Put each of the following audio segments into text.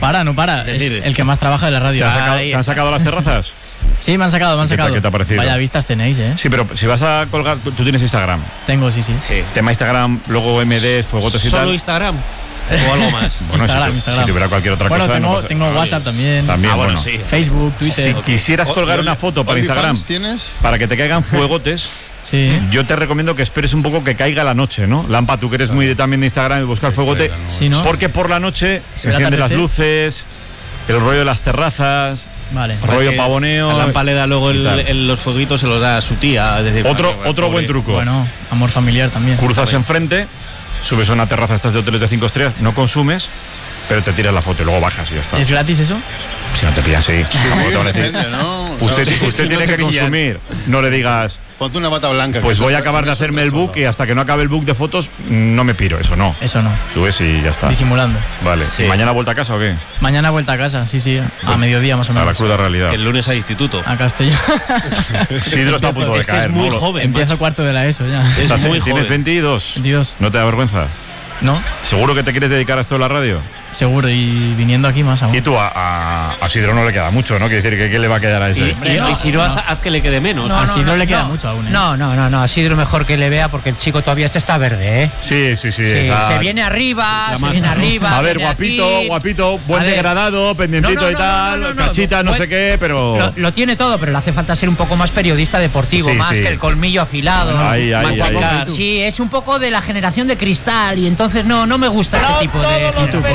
para. Es decir, el que más trabaja de la radio. ¿Te han sacado las terrazas? Sí, me han sacado. ¿Qué te ha parecido? Vaya vistas tenéis, ¿eh? Sí, pero si vas a colgar... Tú tienes Instagram. Tengo, sí. Tema Instagram, luego MDs, fuegotes y tal. ¿Solo Instagram? ¿O algo más? Bueno, Instagram. Si tuviera cualquier otra cosa... Tengo WhatsApp también. Bueno. Sí. Facebook, Twitter. Si quisieras colgar una foto para Instagram, ¿tienes? para que te caigan fuegotes, sí. Yo te recomiendo que esperes un poco que caiga la noche, ¿no? Lampa, tú que eres muy también de Instagram y buscar fuegote. Sí, ¿no? Porque por la noche se encienden las luces, el rollo de las terrazas... Vale. Rollo pavoneo. A Lampa le da luego los fueguitos, se los da a su tía. Otro buen truco. Bueno, amor familiar también. Cruzas enfrente, subes a una terraza, estás de hoteles de 5 estrellas, no consumes, pero te tiras la foto y luego bajas y ya está. ¿Es gratis eso? Si no te pillan, sí. Depende, ¿no? Usted tiene que consumir. No le digas... Ponte una bata blanca. Pues voy a acabar de hacerme el book y hasta que no acabe el book de fotos no me piro. Eso no. Subes y ya está. Disimulando. Vale. Sí. ¿Y mañana vuelta a casa o qué? Mañana vuelta a casa, sí. A mediodía más o menos. A la cruda realidad. El lunes al instituto. A Castellón. Sidro está a punto de caer. Es muy joven. Empiezo cuarto de la ESO ya. Es muy joven. ¿Tienes 22? 22. ¿No te da vergüenza? ¿No? ¿Seguro que te quieres dedicar a esto de la radio? Seguro, y viniendo aquí más aún. Y tú a Sidro no le queda mucho, ¿no? Quiere decir que ¿qué le va a quedar a ese? Y si no, haz que le quede menos. A Sidro le queda mucho aún, ¿eh? No, a Sidro mejor que le vea porque el chico todavía está verde, ¿eh? Sí. Se viene arriba, A ver, guapito, buen degradado, pendientito y tal, cachita, no sé qué, pero... Lo tiene todo, pero le hace falta ser un poco más periodista deportivo, más que el colmillo afilado. Ahí. Sí, es un poco de la generación de cristal y entonces no me gusta este tipo de...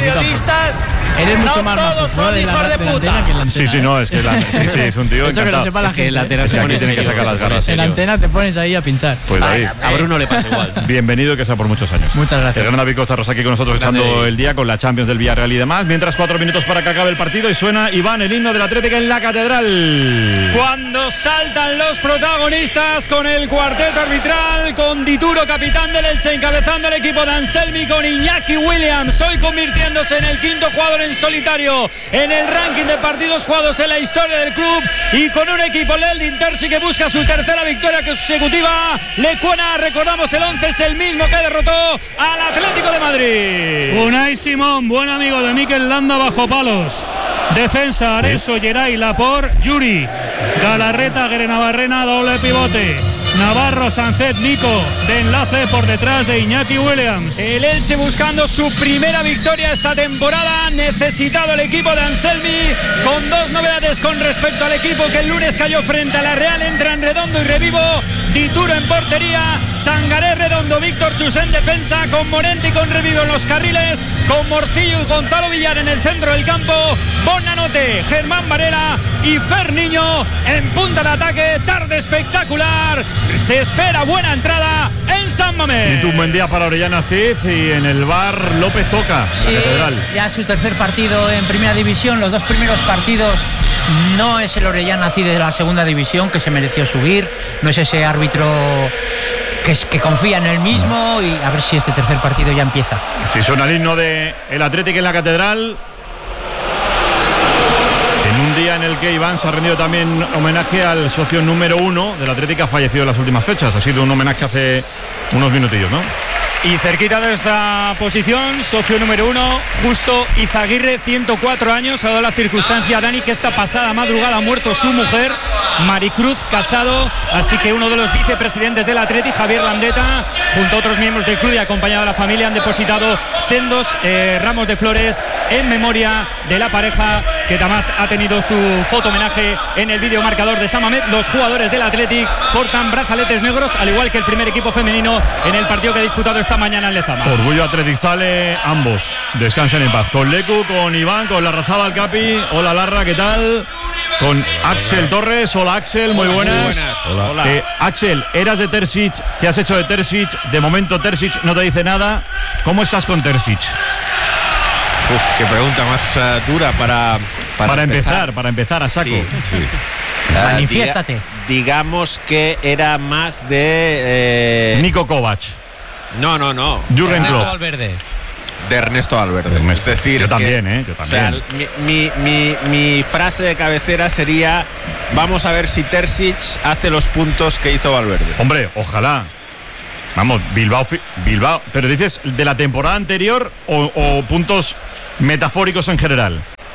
Eres mucho más mazo de la antena que en la antena. Sí, no, es que es un tío eso encantado. que lo sepa la gente. La antena aquí tiene que sacar las garras. En la antena te pones ahí a pinchar. Pues ahí. A Bruno le pasa igual. Bienvenido y que sea por muchos años. Muchas gracias. El gran David Costa Rosa aquí con nosotros echando el día con la Champions del Villarreal y demás. Mientras 4 minutos para que acabe el partido y suena Iván, el himno del Atlético en la Catedral. Cuando saltan los protagonistas con el cuarteto arbitral, con Dituro, capitán del Elche, encabezando el equipo de Anselmi, con Iñaki Williams, hoy convirtiéndose en el 5º jugador en solitario en el ranking de partidos jugados en la historia del club, y con un equipo, el de Intersi, que busca su tercera victoria consecutiva. Lecuona, recordamos, el 11 es el mismo que derrotó al Atlético de Madrid. Unai Simón, buen amigo de Mikel Landa, bajo palos. Defensa, Areso, Geray, Lapor, Yuri, Galarreta, Guerenavarrena, doble pivote. Navarro, Sancet, Nico, de enlace por detrás de Iñaki Williams. El Elche buscando su primera victoria esta temporada, necesitado el equipo de Anselmi, con 2 novedades con respecto al equipo que el lunes cayó frente a la Real. Entran Redondo y Revivo, Dituro en portería, Sangaré, Redondo, Víctor Chus en defensa, con Morente y con Revivo en los carriles, con Morcillo y Gonzalo Villar en el centro del campo, Bonanote, Germán Varela y Fer Niño en punta de ataque. Tarde espectacular, se espera buena entrada en San Mamés. Y tú, buen día para Orellana Cid, y en el bar López Toca, la Catedral. Ya su tercer partido en primera división. Los 2 primeros partidos no es el Orellana Cid de la segunda división, que se mereció subir, no es ese árbitro que confía en él mismo, y a ver si este tercer partido ya empieza. Si suena el himno de el Atlético en la Catedral, en un día en el que Iván se ha rendido también homenaje al socio número 1 del Atlético, que ha fallecido en las últimas fechas. Ha sido un homenaje hace unos minutillos, ¿no? Y cerquita de esta posición, socio número 1, Justo Izaguirre, 104 años. Ha dado la circunstancia, Dani, que esta pasada madrugada ha muerto su mujer, Maricruz Casado. Así que uno de los vicepresidentes del Athletic, Javier Landeta, junto a otros miembros del club y acompañado de la familia, han depositado sendos ramos de flores en memoria de la pareja, que además ha tenido su foto homenaje en el vídeo marcador de San Mamés. Los jugadores del Athletic portan brazaletes negros, al igual que el primer equipo femenino en el partido que ha disputado esta mañana en Lezama. Orgullo Athletic sale, ambos descansen en paz, con Lecu, con Iván, con Larrazábal Capi. Hola Larra, ¿qué tal? Con Axel Torres. Hola Axel, muy buenas. Hola. Axel, eras de Terzic, ¿qué has hecho de Terzic? De momento Terzic no te dice nada. ¿Cómo estás con Terzic? Qué pregunta más dura para empezar a saco. Sí. Manifiéstate. Digamos que era más de Niko Kovac. No. Jürgen Klopp. Valverde. De Ernesto Valverde. Es decir, yo también, O sea, mi frase de cabecera sería: vamos a ver si Terzic hace los puntos que hizo Valverde. Hombre, ojalá. Vamos, Bilbao, pero dices de la temporada anterior o puntos metafóricos en general.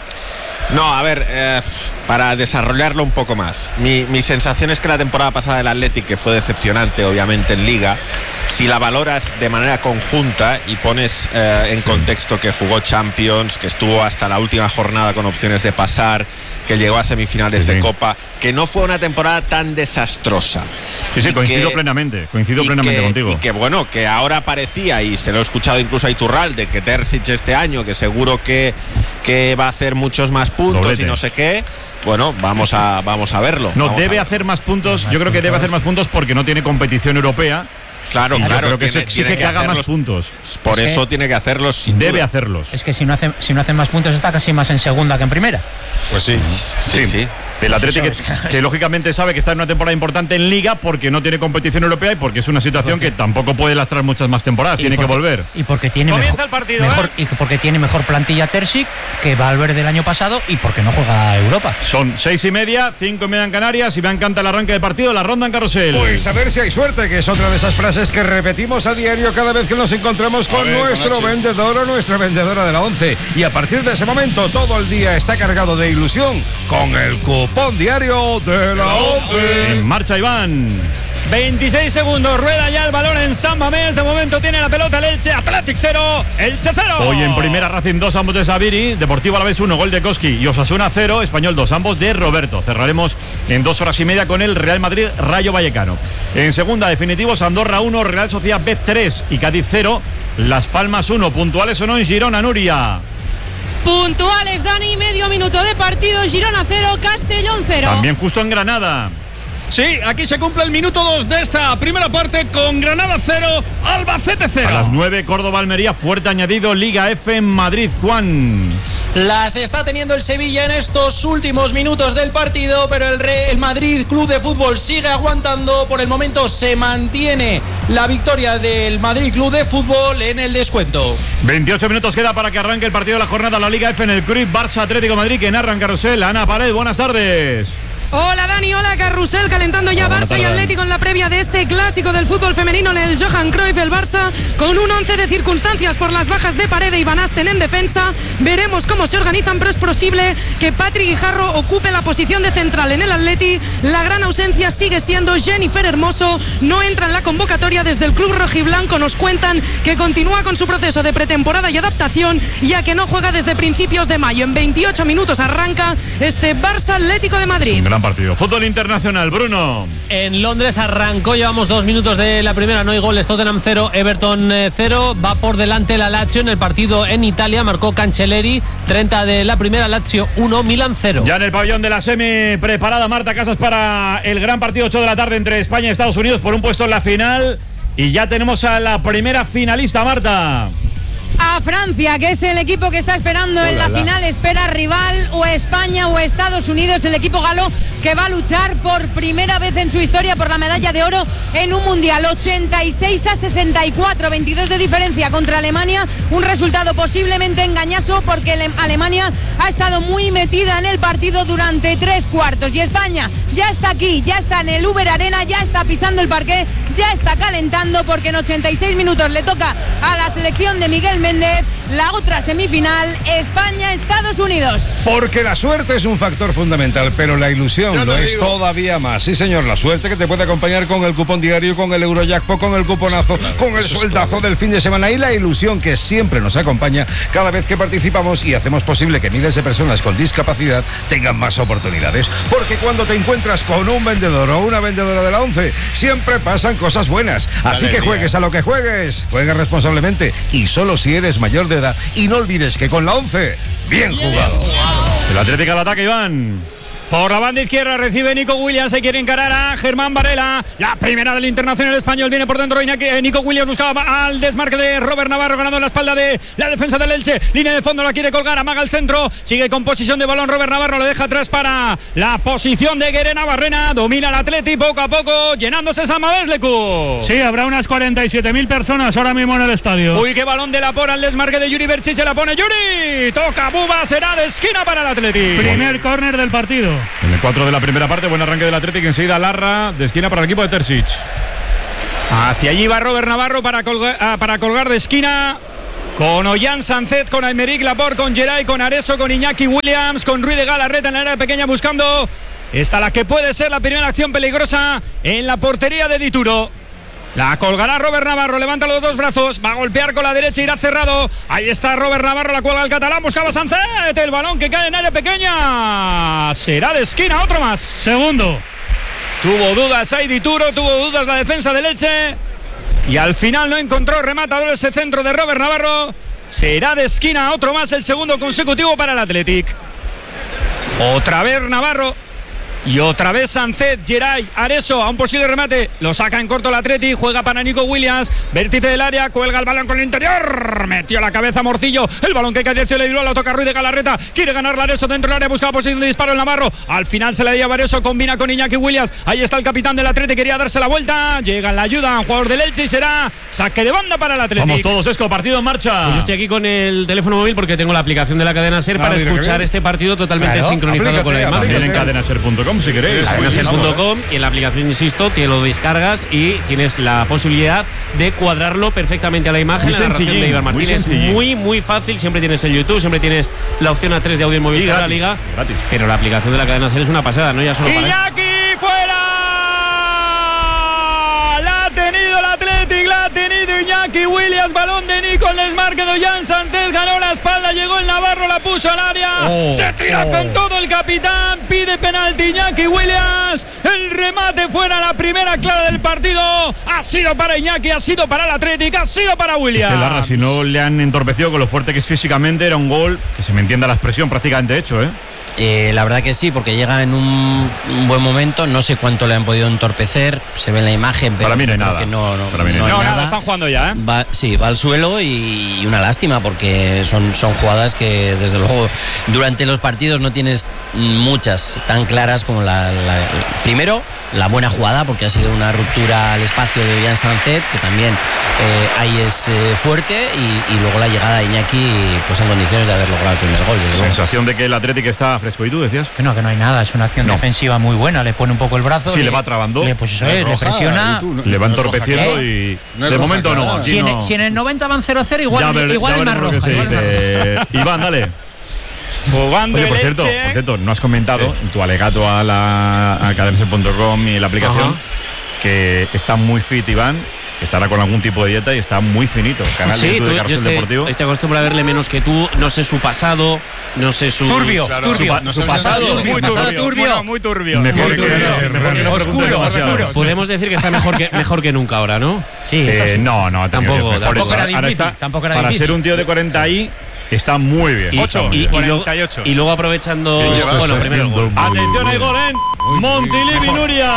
No, a ver, para desarrollarlo un poco más. Mi sensación es que la temporada pasada del Athletic, que fue decepcionante obviamente en Liga, si la valoras de manera conjunta y pones en contexto que jugó Champions, que estuvo hasta la última jornada con opciones de pasar, que llegó a semifinales de Copa, que no fue una temporada tan desastrosa. Sí, coincido plenamente contigo. Y que bueno, que ahora parecía, y se lo he escuchado incluso a Iturralde, que Terzic este año, que seguro que va a hacer muchos más puntos, doblete, y no sé qué. Bueno, vamos a verlo. No, debe hacer más puntos. Yo creo que debe hacer más puntos porque no tiene competición europea. Claro. Creo que eso exige que haga más puntos. Por eso tiene que hacerlos. Debe hacerlos. Es que si no hacen más puntos está casi más en segunda que en primera. Pues sí. El Atlético que lógicamente sabe que está en una temporada importante en Liga porque no tiene competición europea y porque es una situación que tampoco puede lastrar muchas más temporadas. Tiene que volver. Y porque tiene porque tiene mejor plantilla Terzic que Valverde del año pasado y porque no juega Europa. Son 6:30, 5:30 en Canarias y me encanta el arranque de partido, la ronda en carrusel. Pues a ver si hay suerte, que es otra de esas frases que repetimos a diario cada vez que nos encontramos con nuestro vendedor o nuestra vendedora de la 11. Y a partir de ese momento todo el día está cargado de ilusión con el cupón diario de la 11. En marcha, Iván. 26 segundos, rueda ya el balón en San Mamés. De momento tiene la pelota el Elche. Athletic 0, Elche 0. Hoy en primera, Racing 2, ambos de Sabiri. Deportivo Alavés 1, gol de Koski. Y Osasuna 0, Español 2, ambos de Roberto. Cerraremos en 2 horas y media con el Real Madrid Rayo Vallecano. En segunda, definitivos, Andorra 1, Real Sociedad B 3 y Cádiz 0, Las Palmas 1. Puntuales o no en Girona, Nuria. Puntuales, Dani, medio minuto de partido. Girona 0, Castellón 0. También justo en Granada. Sí, aquí se cumple el minuto 2 de esta primera parte con Granada 0, Albacete 0. A las 9, Córdoba-Almería, fuerte añadido, Liga F en Madrid, Juan. Las está teniendo el Sevilla en estos últimos minutos del partido, pero el Madrid Club de Fútbol sigue aguantando. Por el momento se mantiene la victoria del Madrid Club de Fútbol en el descuento. 28 minutos queda para que arranque el partido de la jornada, la Liga F en el Cruyff, Barça Atlético Madrid, que narra en carrusel. Ana Pared, buenas tardes. Hola Dani, hola Carrusel, calentando ya Barça y Atlético en la previa de este clásico del fútbol femenino en el Johan Cruyff. El Barça con un 11 de circunstancias por las bajas de Paredes y Van Asten en defensa. Veremos cómo se organizan, pero es posible que Patrick Guijarro ocupe la posición de central en el Atleti. La gran ausencia sigue siendo Jennifer Hermoso, no entra en la convocatoria desde el club rojiblanco. Nos cuentan que continúa con su proceso de pretemporada y adaptación, ya que no juega desde principios de mayo. En 28 minutos arranca este Barça Atlético de Madrid. Gran partido. Fútbol internacional, Bruno. En Londres arrancó, llevamos 2 minutos de la primera, no hay goles. Tottenham 0, Everton 0. Va por delante la Lazio en el partido en Italia, marcó Cancelleri. 30 de la primera, Lazio 1, Milan 0. Ya en el pabellón de la semi preparada Marta Casas para el gran partido 8 de la tarde entre España y Estados Unidos por un puesto en la final. Y ya tenemos a la primera finalista, Marta. A Francia, que es el equipo que está esperando en la final, espera rival o España o Estados Unidos, el equipo galo que va a luchar por primera vez en su historia por la medalla de oro en un mundial. 86-64, 22 de diferencia contra Alemania, un resultado posiblemente engañoso porque Alemania ha estado muy metida en el partido durante 3 cuartos y España ya está aquí, ya está en el Uber Arena, ya está pisando el parqué, ya está calentando porque en 86 minutos le toca a la selección de Miguel Méndez la otra semifinal, España-Estados Unidos. Porque la suerte es un factor fundamental, pero la ilusión lo es todavía más. Sí, señor, la suerte que te puede acompañar con el cupón diario, con el Eurojackpot, con el cuponazo, con el sueldazo del fin de semana y la ilusión que siempre nos acompaña cada vez que participamos y hacemos posible que miles de personas con discapacidad tengan más oportunidades. Porque cuando te encuentras con un vendedor o una vendedora de la 11, siempre pasan cosas buenas. Así que juegues a lo que juegues, juega responsablemente y solo si eres mayor de edad, y no olvides que con la 11, bien jugado. El Atlético al ataque, Iván. Por la banda izquierda recibe Nico Williams, se quiere encarar a Germán Varela. La primera del internacional español viene por dentro. Nico Williams buscaba al desmarque de Robert Navarro, ganando la espalda de la defensa del Elche. Línea de fondo, la quiere colgar, amaga el centro. Sigue con posición de balón Robert Navarro, lo deja atrás para la posición de Guerena Barrena. Domina el Atleti poco a poco, llenándose San Mamés, Lecu. Sí, habrá unas 47.000 personas ahora mismo en el estadio. Uy, qué balón de la por al desmarque de Yuri Berchi, se la pone Yuri. Toca Buba, será de esquina para el Atleti. Primer córner del partido. En el 4 de la primera parte, buen arranque del Atlético, enseguida Larra de esquina para el equipo de Terzic. Hacia allí va Robert Navarro para colgar de esquina. con Ollán Sancet, con Aymeric Laporte, con Geray, con Areso, con Iñaki Williams, con Ruiz de Galarreta en la área pequeña buscando esta la que puede ser la primera acción peligrosa en la portería de Dituro. La colgará Robert Navarro, levanta los dos brazos, va a golpear con la derecha, irá cerrado. Ahí está Robert Navarro, la cuelga el catalán, buscaba Sancet, el balón que cae en área pequeña. Será de esquina, otro más. Segundo. Tuvo dudas ahí Dituro, tuvo dudas la defensa del Elche. Y al final no encontró rematador ese centro de Robert Navarro. Será de esquina, otro más, el segundo consecutivo para el Athletic. Otra vez Navarro. Y otra vez Sancet, Geray, Areso a un posible remate. Lo saca en corto el Atleti, juega para Nico Williams. Vértice del área, cuelga el balón con el interior. Metió la cabeza Morcillo. El balón que cae de Cielo Bilbao, lo toca Ruiz de Galarreta. Quiere ganar la Areso dentro del área, busca la posición de disparo el Navarro. Al final se le lleva Areso, combina con Iñaki Williams. Ahí está el capitán del Atleti, quería darse la vuelta. Llega en la ayuda, un jugador del Elche y será saque de banda para el Atleti. Vamos todos, Esco, partido en marcha. Pues yo estoy aquí con el teléfono móvil porque tengo la aplicación de la cadena SER para escuchar este partido totalmente sincronizado con la imagen. También en cadenaser.com si queréis. Cadenaser.com y en la aplicación, insisto, te lo descargas y tienes la posibilidad de cuadrarlo perfectamente a la imagen. Muy la narración de Iván Martínez. Muy fácil. Siempre tienes el YouTube, siempre tienes la opción A3 de audio en Movistar de la Liga. Gratis. Pero la aplicación de la cadena SER es una pasada, ¿no? Ya solo para Iñaki fuera. La ha tenido el Athletic, la ha tenido Iñaki Williams, balón de Nico, el desmarque de Ollán Sancet, ganó la espalda, llegó el Navarro, la puso al área, se tira con todo el capitán, pide penalti Iñaki Williams, el remate fuera, la primera clara del partido, ha sido para Iñaki, ha sido para el Athletic, ha sido para Williams. Es que Larra, si no le han entorpecido con lo fuerte que es físicamente, era un gol que se me entienda la expresión prácticamente hecho, ¿eh? La verdad que sí, porque llega en un buen momento. No sé cuánto le han podido entorpecer. Se ve en la imagen, pero para mí no hay nada. Para mí no hay nada. Están jugando ya, ¿eh? Va al suelo y una lástima, porque son jugadas que desde luego durante los partidos no tienes muchas tan claras como primero la buena jugada, porque ha sido una ruptura al espacio de Ollán Sancet, que también ahí es fuerte, y luego la llegada de Iñaki pues en condiciones de haber logrado el primer gol. Sensación de que el Atlético está fresco. ¿Y tú decías? Que no hay nada, es una acción defensiva muy buena, le pone un poco el brazo. Sí, le va trabando. Pues eso le presiona. Le va entorpeciendo y de momento no. Si en el 90 van 0-0, igual es más roja. Iván, dale. Jugando. Oye, por cierto, no has comentado en tu alegato a cadenaser.com y la aplicación que está muy fit Iván, que estará con algún tipo de dieta y está muy finito. Canal de YouTube de Carrusel Deportivo. Te acostumbro a verle menos que tú, no sé su pasado, no sé su turbio. Su pasado muy turbio. Bueno, muy turbio. Mejor que no preguntes demasiado. Podemos decir que está mejor que nunca ahora, ¿no? Sí. No, tampoco era difícil. Para ser un tío de 40 y está muy bien. 48. Y luego aprovechando. Bueno, primero el gol. Atención al gol en Montilivi, Nuria.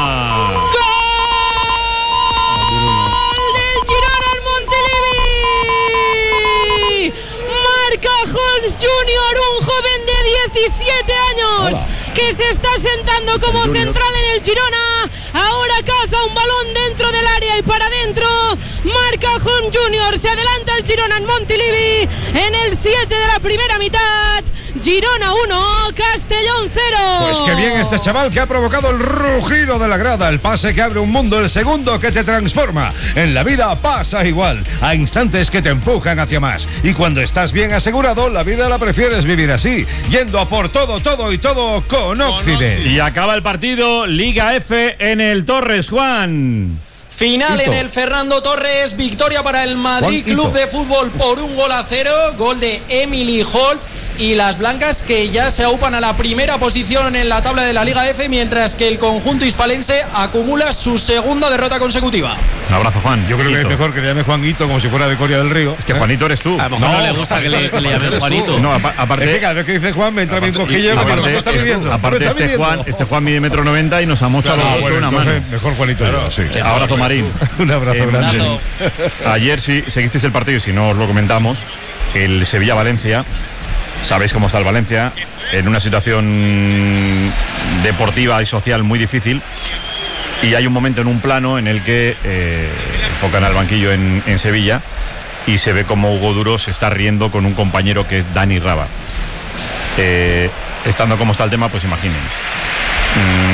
Holmes Jr., un joven de 17 años que se está sentando como central en el Girona. Ahora caza un balón dentro del área y para adentro. Marca Holmes Jr., se adelanta el Girona en Montilivi en el 7 de la primera mitad. Girona 1, Castellón 0. Pues qué bien este chaval que ha provocado el rugido de la grada, el pase que abre un mundo, el segundo que te transforma. En la vida pasa igual, a instantes que te empujan hacia más. Y cuando estás bien asegurado, la vida la prefieres vivir así, yendo a por todo y todo con Occident. Y acaba el partido, Liga F en el Torres, Juan. Final en el Fernando Torres, victoria para el Madrid Club de Fútbol por 1-0, gol de Emily Holt. Y las blancas que ya se aupan a la primera posición en la tabla de la Liga F, mientras que el conjunto hispalense acumula su segunda derrota consecutiva. Un abrazo, Juan. Yo creo que es mejor que le llame Juanito como si fuera de Coria del Río. Es que Juanito eres tú. A lo mejor no le gusta que le llamen Juanito. No, aparte. Es que cada vez que dices Juan me entra bien cojillo. Aparte, este Juan mide 1,90 m y nos amocha los dos con una mano. Mejor Juanito. Sí. Abrazo, Marín. Un abrazo grande. Ayer sí seguisteis el partido y si no os lo comentamos, el Sevilla-Valencia. Sabéis cómo está el Valencia, en una situación deportiva y social muy difícil, y hay un momento en un plano en el que enfocan al banquillo en Sevilla y se ve como Hugo Duro se está riendo con un compañero que es Dani Raba. Estando como está el tema, pues imaginen.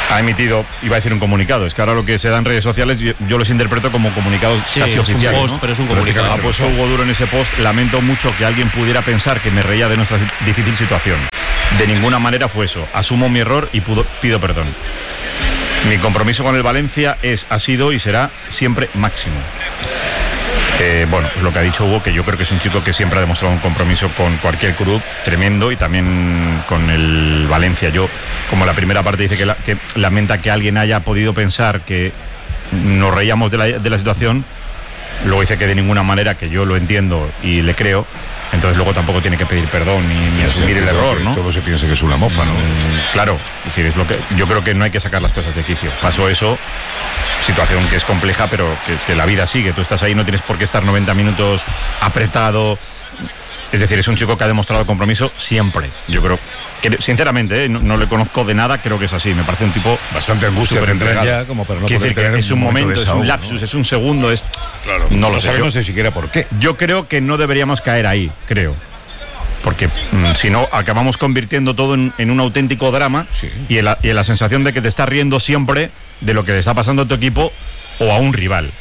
ha emitido, iba a decir un comunicado, es que ahora lo que se da en redes sociales yo los interpreto como comunicados casi oficiales. Un post, ¿no? Pero es un comunicado. Ha puesto Hugo Duro en ese post: lamento mucho que alguien pudiera pensar que me reía de nuestra difícil situación. De ninguna manera fue eso. Asumo mi error y pido perdón. Mi compromiso con el Valencia ha sido y será siempre máximo. Bueno, lo que ha dicho Hugo, que yo creo que es un chico que siempre ha demostrado un compromiso con cualquier club tremendo, y también con el Valencia. Yo, como la primera parte dice que lamenta que alguien haya podido pensar que nos reíamos de la situación, luego dice que de ninguna manera, que yo lo entiendo y le creo. Entonces luego tampoco tiene que pedir perdón ni asumir el error, ¿no? Todo se piensa que es una mofa, ¿no? Claro, sí, es lo que yo creo que no hay que sacar las cosas de quicio. Pasó eso, situación que es compleja, pero que la vida sigue. Tú estás ahí, no tienes por qué estar 90 minutos apretado. Es decir, es un chico que ha demostrado compromiso siempre. Yo creo que, sinceramente, no le conozco de nada, creo que es así. Me parece un tipo bastante angustia tendrán ya, como para no poder decir tener que es un momento, es un lapsus, ¿no? Es un segundo, claro, no lo sé. Sabemos ni siquiera por qué. Yo creo que no deberíamos caer ahí, creo. Porque si no, acabamos convirtiendo todo en un auténtico drama, sí. y en la sensación de que te estás riendo siempre de lo que le está pasando a tu equipo o a un rival.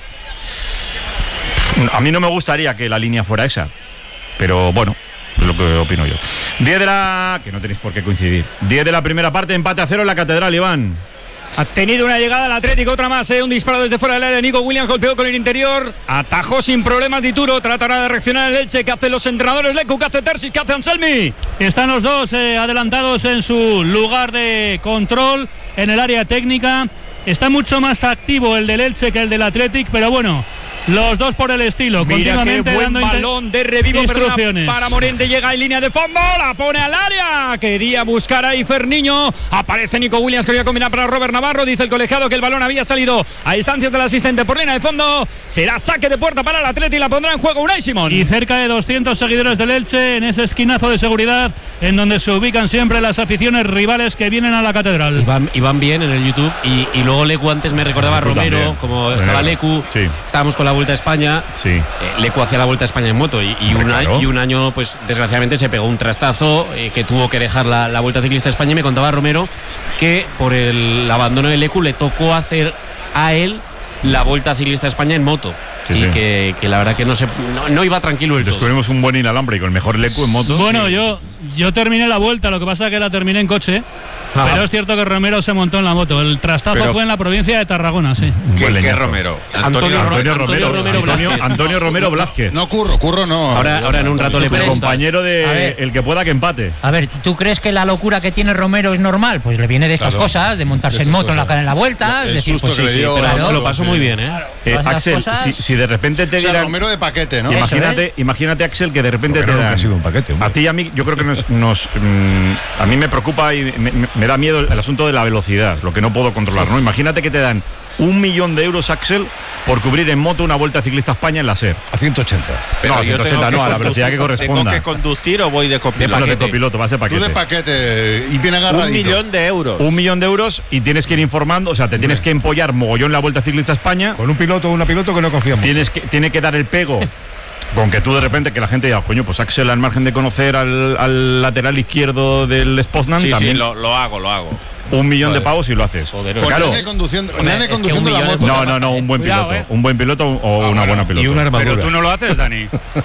A mí no me gustaría que la línea fuera esa, pero bueno, es lo que opino yo. 10 de la... que no tenéis por qué coincidir. 10 de la primera parte, empate a 0 en la Catedral, Iván. Ha tenido una llegada al Atlético, otra más, un disparo desde fuera del área. Nico Williams golpeó con el interior, atajó sin problemas Dituro. Tratará de reaccionar el Elche. ¿Qué hacen los entrenadores? Lecu, ¿qué hace Terzic? ¿Qué hace Anselmi? Están los dos adelantados en su lugar de control en el área técnica. Está mucho más activo el del Elche que el del Athletic, pero bueno, los dos por el estilo. Mira continuamente qué buen dando balón de revivo, instrucciones para Morente, llega en línea de fondo, la pone al área, quería buscar ahí Ferniño, aparece Nico Williams, quería combinar para Robert Navarro, dice el colegiado que el balón había salido a instancias del asistente por línea de fondo, será saque de puerta para el Atleti y la pondrá en juego Unai Simón. Y cerca de 200 seguidores del Elche en ese esquinazo de seguridad en donde se ubican siempre las aficiones rivales que vienen a la Catedral. Y van bien en el YouTube, y luego Lecu antes me recordaba a Romero, también. Como estaba Lecu, sí. Estábamos con la Vuelta a España, sí. Lecu hacía la Vuelta a España en moto y un año pues desgraciadamente se pegó un trastazo que tuvo que dejar la Vuelta Ciclista a España, y me contaba Romero que por el abandono de Lecu le tocó hacer a él la Vuelta Ciclista a España en moto. Sí, y sí. Que la verdad que no iba tranquilo el Descubrimos todo. Un buen inalámbrico, el mejor Lecu en moto. Bueno, sí. yo terminé la Vuelta, lo que pasa es que la terminé en coche. Pero es cierto que Romero se montó en la moto. El trastazo fue en la provincia de Tarragona, sí. ¿Qué Romero? Antonio Romero Blázquez. No, Curro no. Ahora en un rato le preguntas. Compañero de el que pueda que empate. A ver, ¿tú crees que la locura que tiene Romero es normal? Pues le viene de estas cosas, de montarse en moto en la vuelta. El susto pues que le dio. Pero se lo pasó muy bien, Axel, si de repente te dieran... Romero de paquete, ¿no? Imagínate, Axel, que de repente te dan... Ha sido un paquete, a ti y a mí, yo creo que a mí me preocupa y me da miedo el asunto de la velocidad, lo que no puedo controlar, ¿no? Imagínate que te dan 1 millón de euros, Axel, por cubrir en moto una Vuelta Ciclista a España en la SER. A 180. Pero no, a 180 no, a la velocidad que corresponda. ¿Tengo que conducir o voy de copiloto? De copiloto, vas de paquete. Tú de paquete y bien agarradito. 1 millón de euros. 1 millón de euros y tienes que ir informando, o sea, te tienes que empollar mogollón la Vuelta Ciclista a España. Con un piloto o una piloto que no confiamos. Tiene que dar el pego. Con que tú de repente, que la gente diga, coño, pues Axel, al margen de conocer al lateral izquierdo del Poznan, sí, también. Sí, lo hago. 1 millón de pavos y lo haces. Joder, claro. Nene conduciendo la moto. No, un buen piloto. Un buen piloto o una buena piloto. Y una armadura. Pero tú no lo haces, Dani.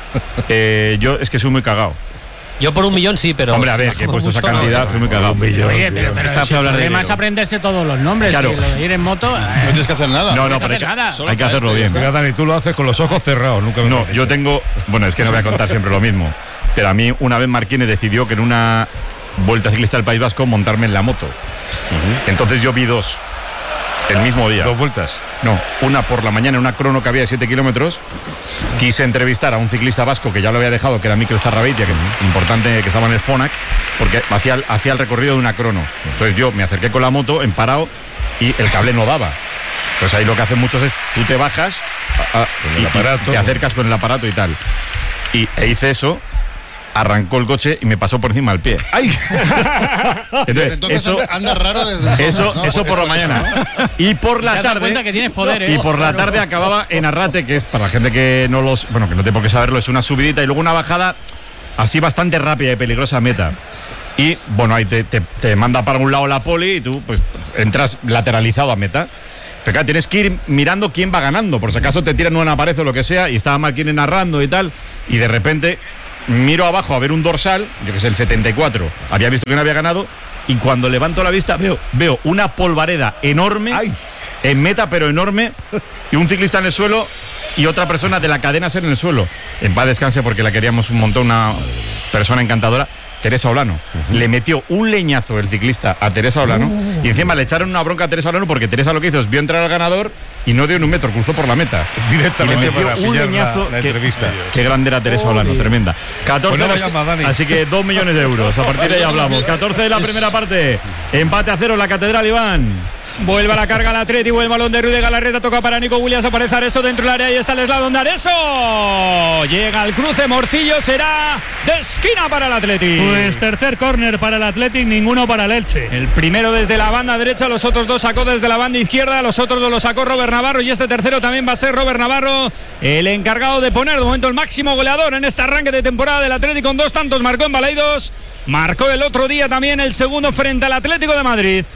Yo es que soy muy cagado. Yo por 1 millón sí, pero... Hombre, a ver, que he puesto esa cantidad, soy muy cagado. Oye, pero además aprenderse todos los nombres. Claro. Y lo de ir en moto... No tienes que hacer nada. No, pero hay que hacerlo bien. Mira, Dani, tú lo haces con los ojos cerrados. No, yo tengo... Bueno, es que no voy a contar siempre lo mismo. Pero a mí una vez Marquine decidió que en una Vuelta Ciclista del País Vasco montarme en la moto. Entonces yo vi 2. El mismo día. 2 vueltas. No, una por la mañana, una crono que había de 7 kilómetros. Quise entrevistar a un ciclista vasco que ya lo había dejado, que era Mikel Zarrabeitia, que importante, que estaba en el Fonac, porque hacía el recorrido de una crono. Entonces yo me acerqué con la moto, en parado, y el cable no daba. Entonces ahí lo que hacen muchos es, tú te bajas y te acercas con el aparato y tal. E hice eso. Arrancó el coche y me pasó por encima del pie. ¡Ay! Entonces eso, anda raro desde entonces, ¿no? Eso por la mañana. Y por la tarde. Cuenta que tienes poder, Y por la tarde acababa en Arrate, que es para la gente que no que no tiene por qué saberlo, es una subidita y luego una bajada así bastante rápida y peligrosa meta. y bueno, ahí te manda para un lado la poli y tú pues entras lateralizado a meta. Pero claro, tienes que ir mirando quién va ganando, por si acaso te tiran una pared o lo que sea, y estaba Marquines narrando y tal, y de repente miro abajo a ver un dorsal, yo que sé, el 74, había visto que no había ganado, y cuando levanto la vista veo una polvareda enorme, en meta pero enorme, y un ciclista en el suelo y otra persona de la cadena ser en el suelo. En paz descanse, porque la queríamos un montón, una persona encantadora, Teresa Olano. Le metió un leñazo el ciclista a Teresa Olano y encima le echaron una bronca a Teresa Olano porque Teresa lo que hizo es vio entrar al ganador y no dio ni un metro, cruzó por la meta. Directamente para un leñazo. la entrevista. Qué grande era Teresa Olano, tremenda. 14 Pues no llama, Dani. así que 2 millones de euros. A partir de ahí hablamos. 14 de la primera parte. Empate a 0 en la Catedral, Iván. Vuelve a la carga el Atleti, vuelve el balón de Ruiz de Galarreta, toca para Nico Williams, aparece Areso dentro del área y está el eslabón de Areso. Llega al cruce, Morcillo, será de esquina para el Atleti. Pues tercer córner para el Athletic, ninguno para el Elche. El primero desde la banda derecha, los otros dos sacó desde la banda izquierda, los otros dos los sacó Robert Navarro y este tercero también va a ser Robert Navarro, el encargado de poner de momento el máximo goleador en este arranque de temporada del Atleti con 2 tantos, marcó en Balaidos, marcó el otro día también el segundo frente al Atlético de Madrid.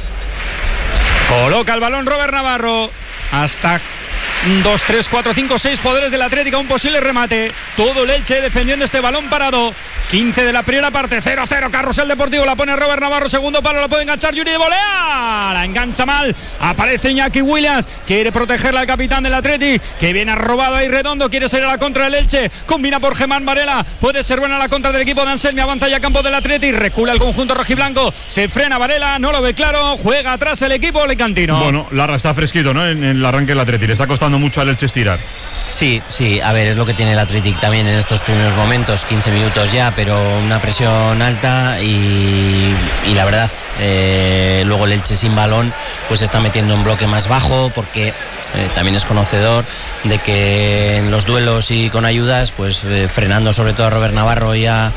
Coloca el balón Robert Navarro. Hasta 2, 3, 4, 5, 6 jugadores del Atlético. Un posible remate. Todo el Elche defendiendo este balón parado. 15 de la primera parte. 0-0. Carrusel Deportivo. La pone Robert Navarro. Segundo palo. La puede enganchar Yuri de volea. La engancha mal. Aparece Iñaki Williams. Quiere protegerla al capitán del Atlético, que viene robado ahí Redondo. Quiere salir a la contra del Elche. Combina por Germán Varela. Puede ser buena la contra del equipo de Anselmi. Avanza ya a campo del Atlético. Recula el conjunto rojiblanco. Se frena Varela. No lo ve claro. Juega atrás el equipo alicantino. Bueno, Larra está fresquito, ¿no? En el arranque del Atlético. Le está costando mucho al Elche estirar. Sí, a ver, es lo que tiene el Athletic también en estos primeros momentos, 15 minutos ya, pero una presión alta y la verdad, luego el Elche sin balón pues se está metiendo un bloque más bajo porque también es conocedor de que en los duelos y con ayudas, pues frenando sobre todo a Robert Navarro y a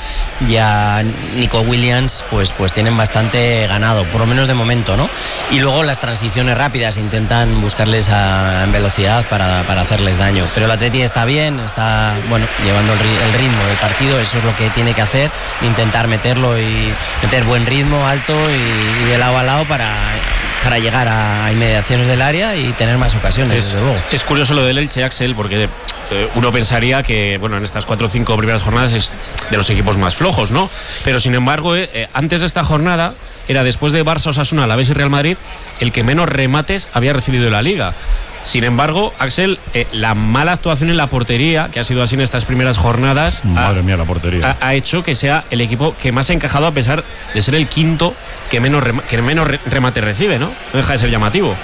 Nico Williams, pues tienen bastante ganado, por lo menos de momento, ¿no? Y luego las transiciones rápidas intentan buscarles en velocidad para hacerles daño. Pero el Atleti está bien, está llevando el ritmo del partido, eso es lo que tiene que hacer, intentar meterlo y meter buen ritmo, alto y de lado a lado para llegar a inmediaciones del área y tener más ocasiones, desde luego. Es curioso lo del Elche, Axel, porque uno pensaría que en estas 4 o 5 primeras jornadas es de los equipos más flojos, ¿no? Pero sin embargo, antes de esta jornada era, después de Barça, Osasuna, Alavés y Real Madrid, el que menos remates había recibido en la Liga. Sin embargo, Axel, la mala actuación en la portería, que ha sido así en estas primeras jornadas, madre mía, la portería, ha hecho que sea el equipo que más ha encajado, a pesar de ser el quinto que menos remate recibe, ¿no? No deja de ser llamativo.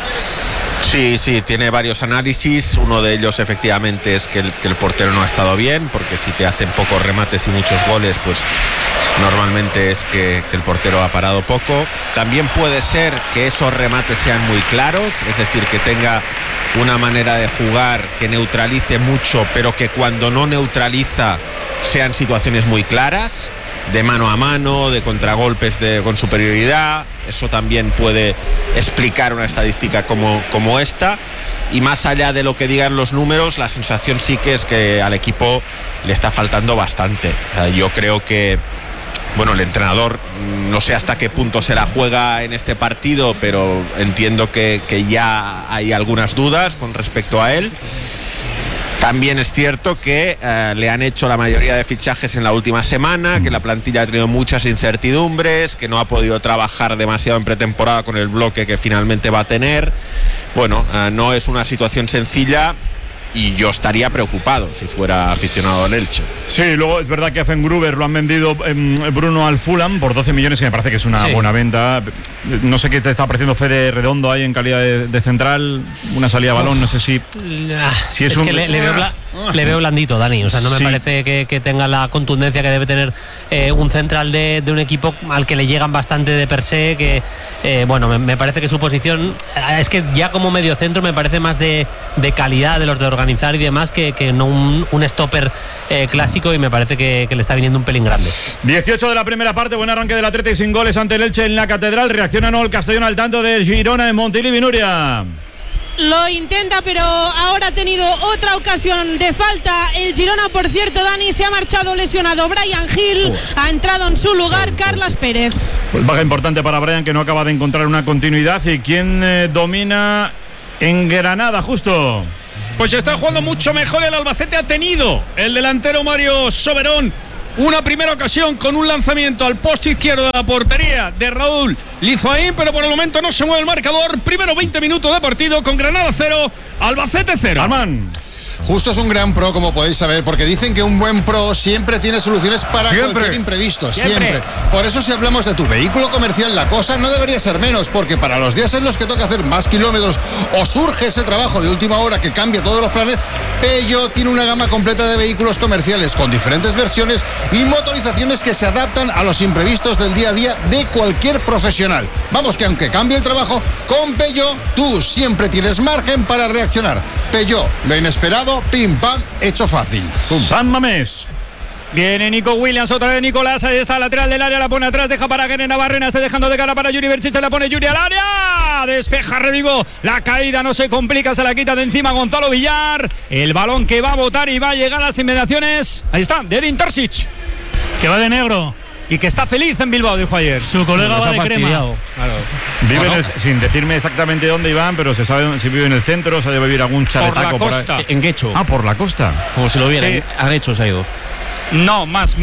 Sí, tiene varios análisis. Uno de ellos efectivamente es que el portero no ha estado bien, porque si te hacen pocos remates y muchos goles, pues normalmente es que el portero ha parado poco. También puede ser que esos remates sean muy claros, es decir, que tenga una manera de jugar que neutralice mucho, pero que cuando no neutraliza sean situaciones muy claras, de mano a mano, de contragolpes con superioridad. Eso también puede explicar una estadística como esta. Y más allá de lo que digan los números, la sensación sí que es que al equipo le está faltando bastante. Yo creo que el entrenador, no sé hasta qué punto se la juega en este partido, pero entiendo que ya hay algunas dudas con respecto a él. También es cierto que le han hecho la mayoría de fichajes en la última semana, que la plantilla ha tenido muchas incertidumbres, que no ha podido trabajar demasiado en pretemporada con el bloque que finalmente va a tener. No es una situación sencilla y yo estaría preocupado si fuera aficionado al Elche. Sí, luego es verdad que a Fengruber lo han vendido Bruno al Fulham por 12 millones y me parece que es una buena venta. No sé qué te está pareciendo Fede Redondo ahí en calidad de central, una salida a balón, no sé si es un... que le veo blandito, Dani, o sea, no me parece que tenga la contundencia que debe tener un central de un equipo al que le llegan bastante de per se, que me parece que su posición es que ya como medio centro me parece más de calidad de los de organizar y demás que no un stopper clásico, y me parece que le está viniendo un pelín grande. 18 de la primera parte, buen arranque del Atlético sin goles ante el Elche en la Catedral. Reacciona el Castellón al tanto de Girona en Montilivi, Nuria. lo intenta, pero ahora ha tenido otra ocasión de falta el Girona. Por cierto, Dani, se ha marchado lesionado Brian Gil, ha entrado en su lugar Carlas Pérez. Pues baja importante para Brian, que no acaba de encontrar una continuidad. ¿Y quién domina en Granada, justo? Pues está jugando mucho mejor el Albacete. Ha tenido el delantero Mario Soberón una primera ocasión con un lanzamiento al poste izquierdo de la portería de Raúl Lizoaín, pero por el momento no se mueve el marcador. Primero 20 minutos de partido con Granada 0, Albacete 0. Armán. Justo es un gran pro, como podéis saber, porque dicen que un buen pro siempre tiene soluciones para cualquier imprevisto, siempre. Por eso, si hablamos de tu vehículo comercial, la cosa no debería ser menos, porque para los días en los que toca hacer más kilómetros o surge ese trabajo de última hora que cambia todos los planes, Peugeot tiene una gama completa de vehículos comerciales con diferentes versiones y motorizaciones que se adaptan a los imprevistos del día a día de cualquier profesional. Vamos, que aunque cambie el trabajo, con Peugeot tú siempre tienes margen para reaccionar. Peugeot, lo inesperado, pim pam, hecho fácil. San Mamés. Viene Nico Williams, otra vez Nicolás, ahí está, lateral del área, la pone atrás, deja para Guerrero Barrena, está dejando de cara para Yuri Berchiche, la pone Yuri al área, despeja Revigo, la caída no se complica, se la quita de encima Gonzalo Villar, el balón que va a botar y va a llegar a las inmediaciones, ahí está, de Edin Terzic, que va de negro. Y que está feliz en Bilbao, dijo ayer. Su colega va de crema. Claro. Vive sin decirme exactamente dónde iban, pero se sabe si vive en el centro, se debe vivir algún charetaco por la costa. En Guecho. Ah, por la costa. Como si lo viera. Sí. A Guecho se ha ido. No, más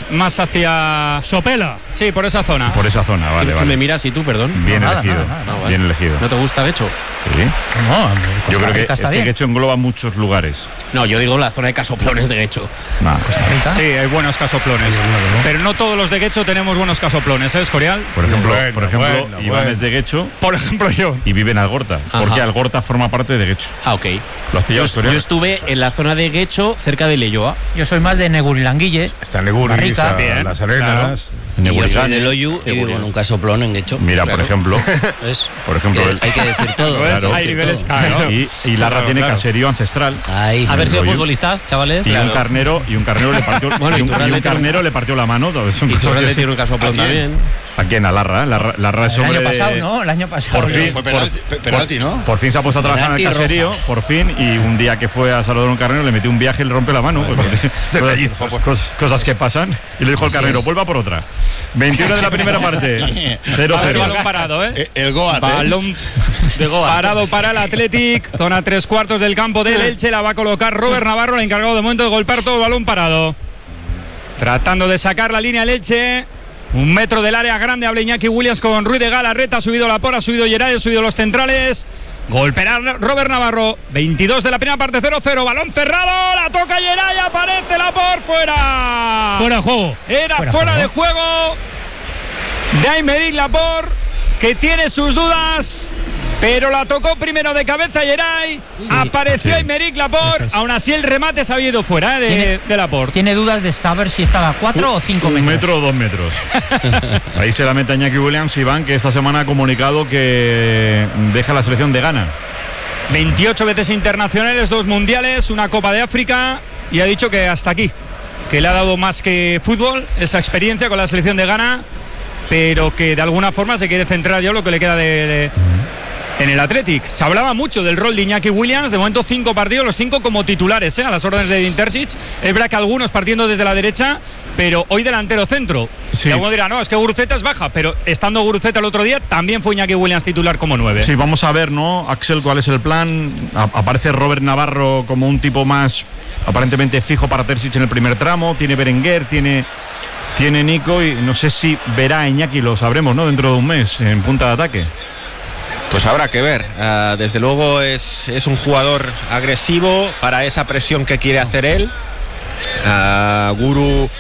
hacia Sopela. Sí, por esa zona. Por esa zona, vale, ¿Quién vale. me miras y tú, perdón? Bien No, elegido. vale. Bien elegido. ¿No te gusta Guecho? Sí. Yo creo que es que Guecho engloba muchos lugares. No, yo digo la zona de casoplones de Guecho. Sí, hay buenos casoplones. Pero no todos los de Guecho tenemos buenos casoplones, ¿eh, Escorial? Por ejemplo, Iván es de Guecho. Por ejemplo, yo. Y vive en Algorta. Porque Algorta forma parte de Guecho. Ah, ok. ¿Lo has pillado, Yo estuve en la zona de Guecho, cerca de Leyoa. Yo soy más de Negurilanguille. Está Neguris, Las Arenas. Y yo soy de Loyu y vivo en un casoplón en Guecho. Mira, por ejemplo. Por ejemplo, hay que decir todo. Claro. Hay niveles, claro. Y Larra tiene caserío ancestral. A ver si hay futbolistas, chavales. Y un carnero le partió, Bueno, y un carnero le partió la mano. Y Turralde tiene un casoplón también. ¿A quién? A Larra. Larra es El hombre año pasado, ¿no? El año pasado. Por fin, fue penalti, ¿no? Por fin se ha puesto a trabajar en el caserío, por fin, y un día que fue a saludar a un carnero le metió un viaje y le rompe la mano. Cosas que pasan. Y le dijo al carnero, vuelva por otra. 21 de la primera parte. 0-0. Balón parado, ¿eh? El Goat. Balón de Goat. Parado para el Athletic. Zona 3/4 del campo del Elche. La va a colocar Robert Navarro, el encargado de momento de golpear todo el balón parado. Tratando de sacar la línea el Elche. 1 metro del área grande. Habla Iñaki Williams con Ruiz de Galarreta. Ha subido Laporte, ha subido Geray, ha subido los centrales. Golpeará Robert Navarro. 22 de la primera parte, 0-0. Balón cerrado. La toca Geray. Aparece Laporte. Fuera. Fuera de juego. Era fuera de juego de Aymeric Laporte, que tiene sus dudas, pero la tocó primero de cabeza Geray. Apareció Aymeric Laporte. Aún así el remate se había ido fuera de Laporte. Tiene dudas de saber si estaba a 4 o 5 metros. 1 metro o 2 metros. Ahí se lamenta Iñaki Williams, Iván, que esta semana ha comunicado que deja la selección de Ghana. 28 veces internacionales, 2 mundiales, una Copa de África, y ha dicho que hasta aquí, que le ha dado más que fútbol esa experiencia con la selección de Ghana, pero que de alguna forma se quiere centrar ya en lo que le queda en el Athletic. Se hablaba mucho del rol de Iñaki Williams, de momento 5 partidos, los 5 como titulares, a las órdenes de Edin Terzic. Es verdad que algunos partiendo desde la derecha, pero hoy delantero centro. Sí. Y alguno dirá, no, es que Guruceta es baja, pero estando Guruceta el otro día, también fue Iñaki Williams titular como 9. Sí, vamos a ver, ¿no, Axel, cuál es el plan? Aparece Robert Navarro como un tipo más aparentemente fijo para Terzic en el primer tramo, tiene Berenguer, tiene Nico, y no sé si verá a Iñaki, lo sabremos, ¿no?, dentro de un mes en punta de ataque. Pues habrá que ver. Desde luego es un jugador agresivo para esa presión que quiere hacer él. Guru,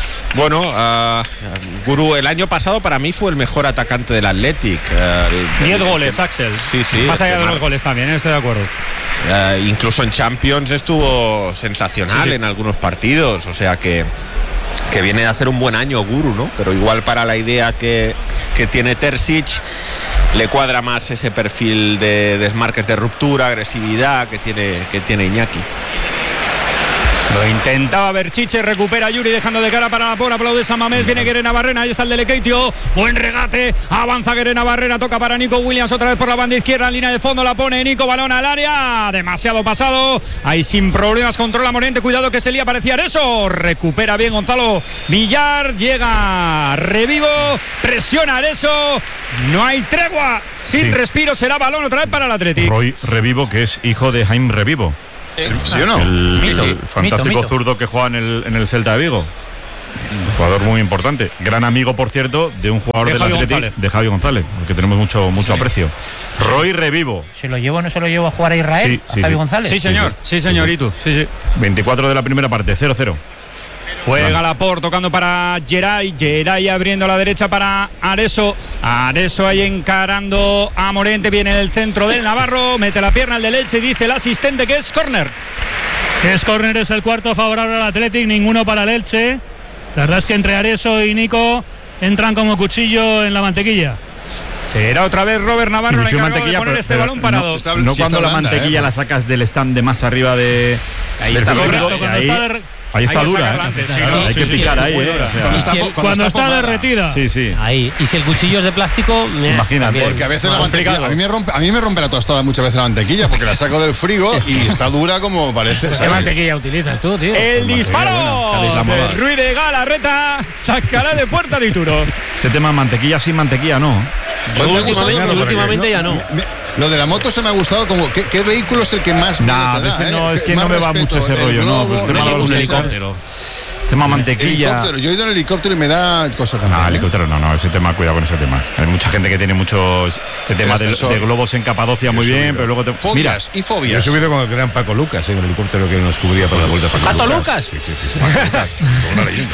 Guru el año pasado para mí fue el mejor atacante del Athletic. 10 goles, Axel. Sí. Más allá de los goles también, estoy de acuerdo. Incluso en Champions estuvo sensacional en algunos partidos. O sea que viene de hacer un buen año Guru, ¿no? Pero igual para la idea que tiene Terzic le cuadra más ese perfil de desmarques de ruptura, agresividad que tiene Iñaki. Lo intentaba Berchiche, recupera Yuri dejando de cara para la por, aplaude Samamés, viene Guerena Barrena, ahí está el Delekeitio, buen regate, avanza Guerena Barrena, toca para Nico Williams otra vez por la banda izquierda, en línea de fondo la pone Nico, balón al área, demasiado pasado, ahí sin problemas controla Morente, cuidado que se lía, parecía eso, recupera bien Gonzalo Villar, llega Revivo, presiona Areso, no hay tregua, sin respiro, será balón otra vez para el Athletic. Roy Revivo, que es hijo de Jaime Revivo. ¿Sí o no? El fantástico zurdo que juega en el Celta de Vigo. Un jugador muy importante. Gran amigo, por cierto, de un jugador del Athletic, de Javi González, porque tenemos mucho aprecio. Roy Revivo. ¿Se lo llevo o no se lo llevo a jugar a Israel? Sí, ¿A Javi González? Sí, señor. Sí, señorito. Sí. 24 de la primera parte, 0-0. Juega Laporte tocando para Geray abriendo a la derecha para Areso ahí encarando a Morente, viene en el centro del Navarro, mete la pierna al del Elche y dice el asistente que es córner. Es córner, es el cuarto favorable al Athletic, ninguno para el Elche. La verdad es que entre Areso y Nico entran como cuchillo en la mantequilla. Será otra vez Robert Navarro el encargado de poner este balón parado. No cuando la mantequilla la sacas del stand de más arriba de... Ahí está correcto, ahí está dura, hay que picar ahí. Cuando está derretida. Sí. Ahí. Y si el cuchillo es de plástico, imagínate. Porque a veces la mantequilla, a mí me rompe la tostada muchas veces la mantequilla, porque la saco del frigo y está dura como parece. ¿Qué mantequilla utilizas tú, tío? El disparo de Ruiz de Galarreta sacará de puerta de Ituro. Ese tema mantequilla sin mantequilla, no. Últimamente ya no. Lo de la moto se me ha gustado, como ¿qué vehículo es el que más miedo te da? No, es que no me va mucho ese rollo, no. Un helicóptero. Tema mantequilla. Yo he ido en helicóptero y me da cosas también. Helicóptero no, ese tema, cuidado con ese tema. Hay mucha gente que tiene muchos. Ese tema de globos en Capadocia muy bien, pero luego fobias. Yo he subido con el gran Paco Lucas en el helicóptero que nos cubría para la vuelta. ¿Paco Lucas? Sí. Una leyenda.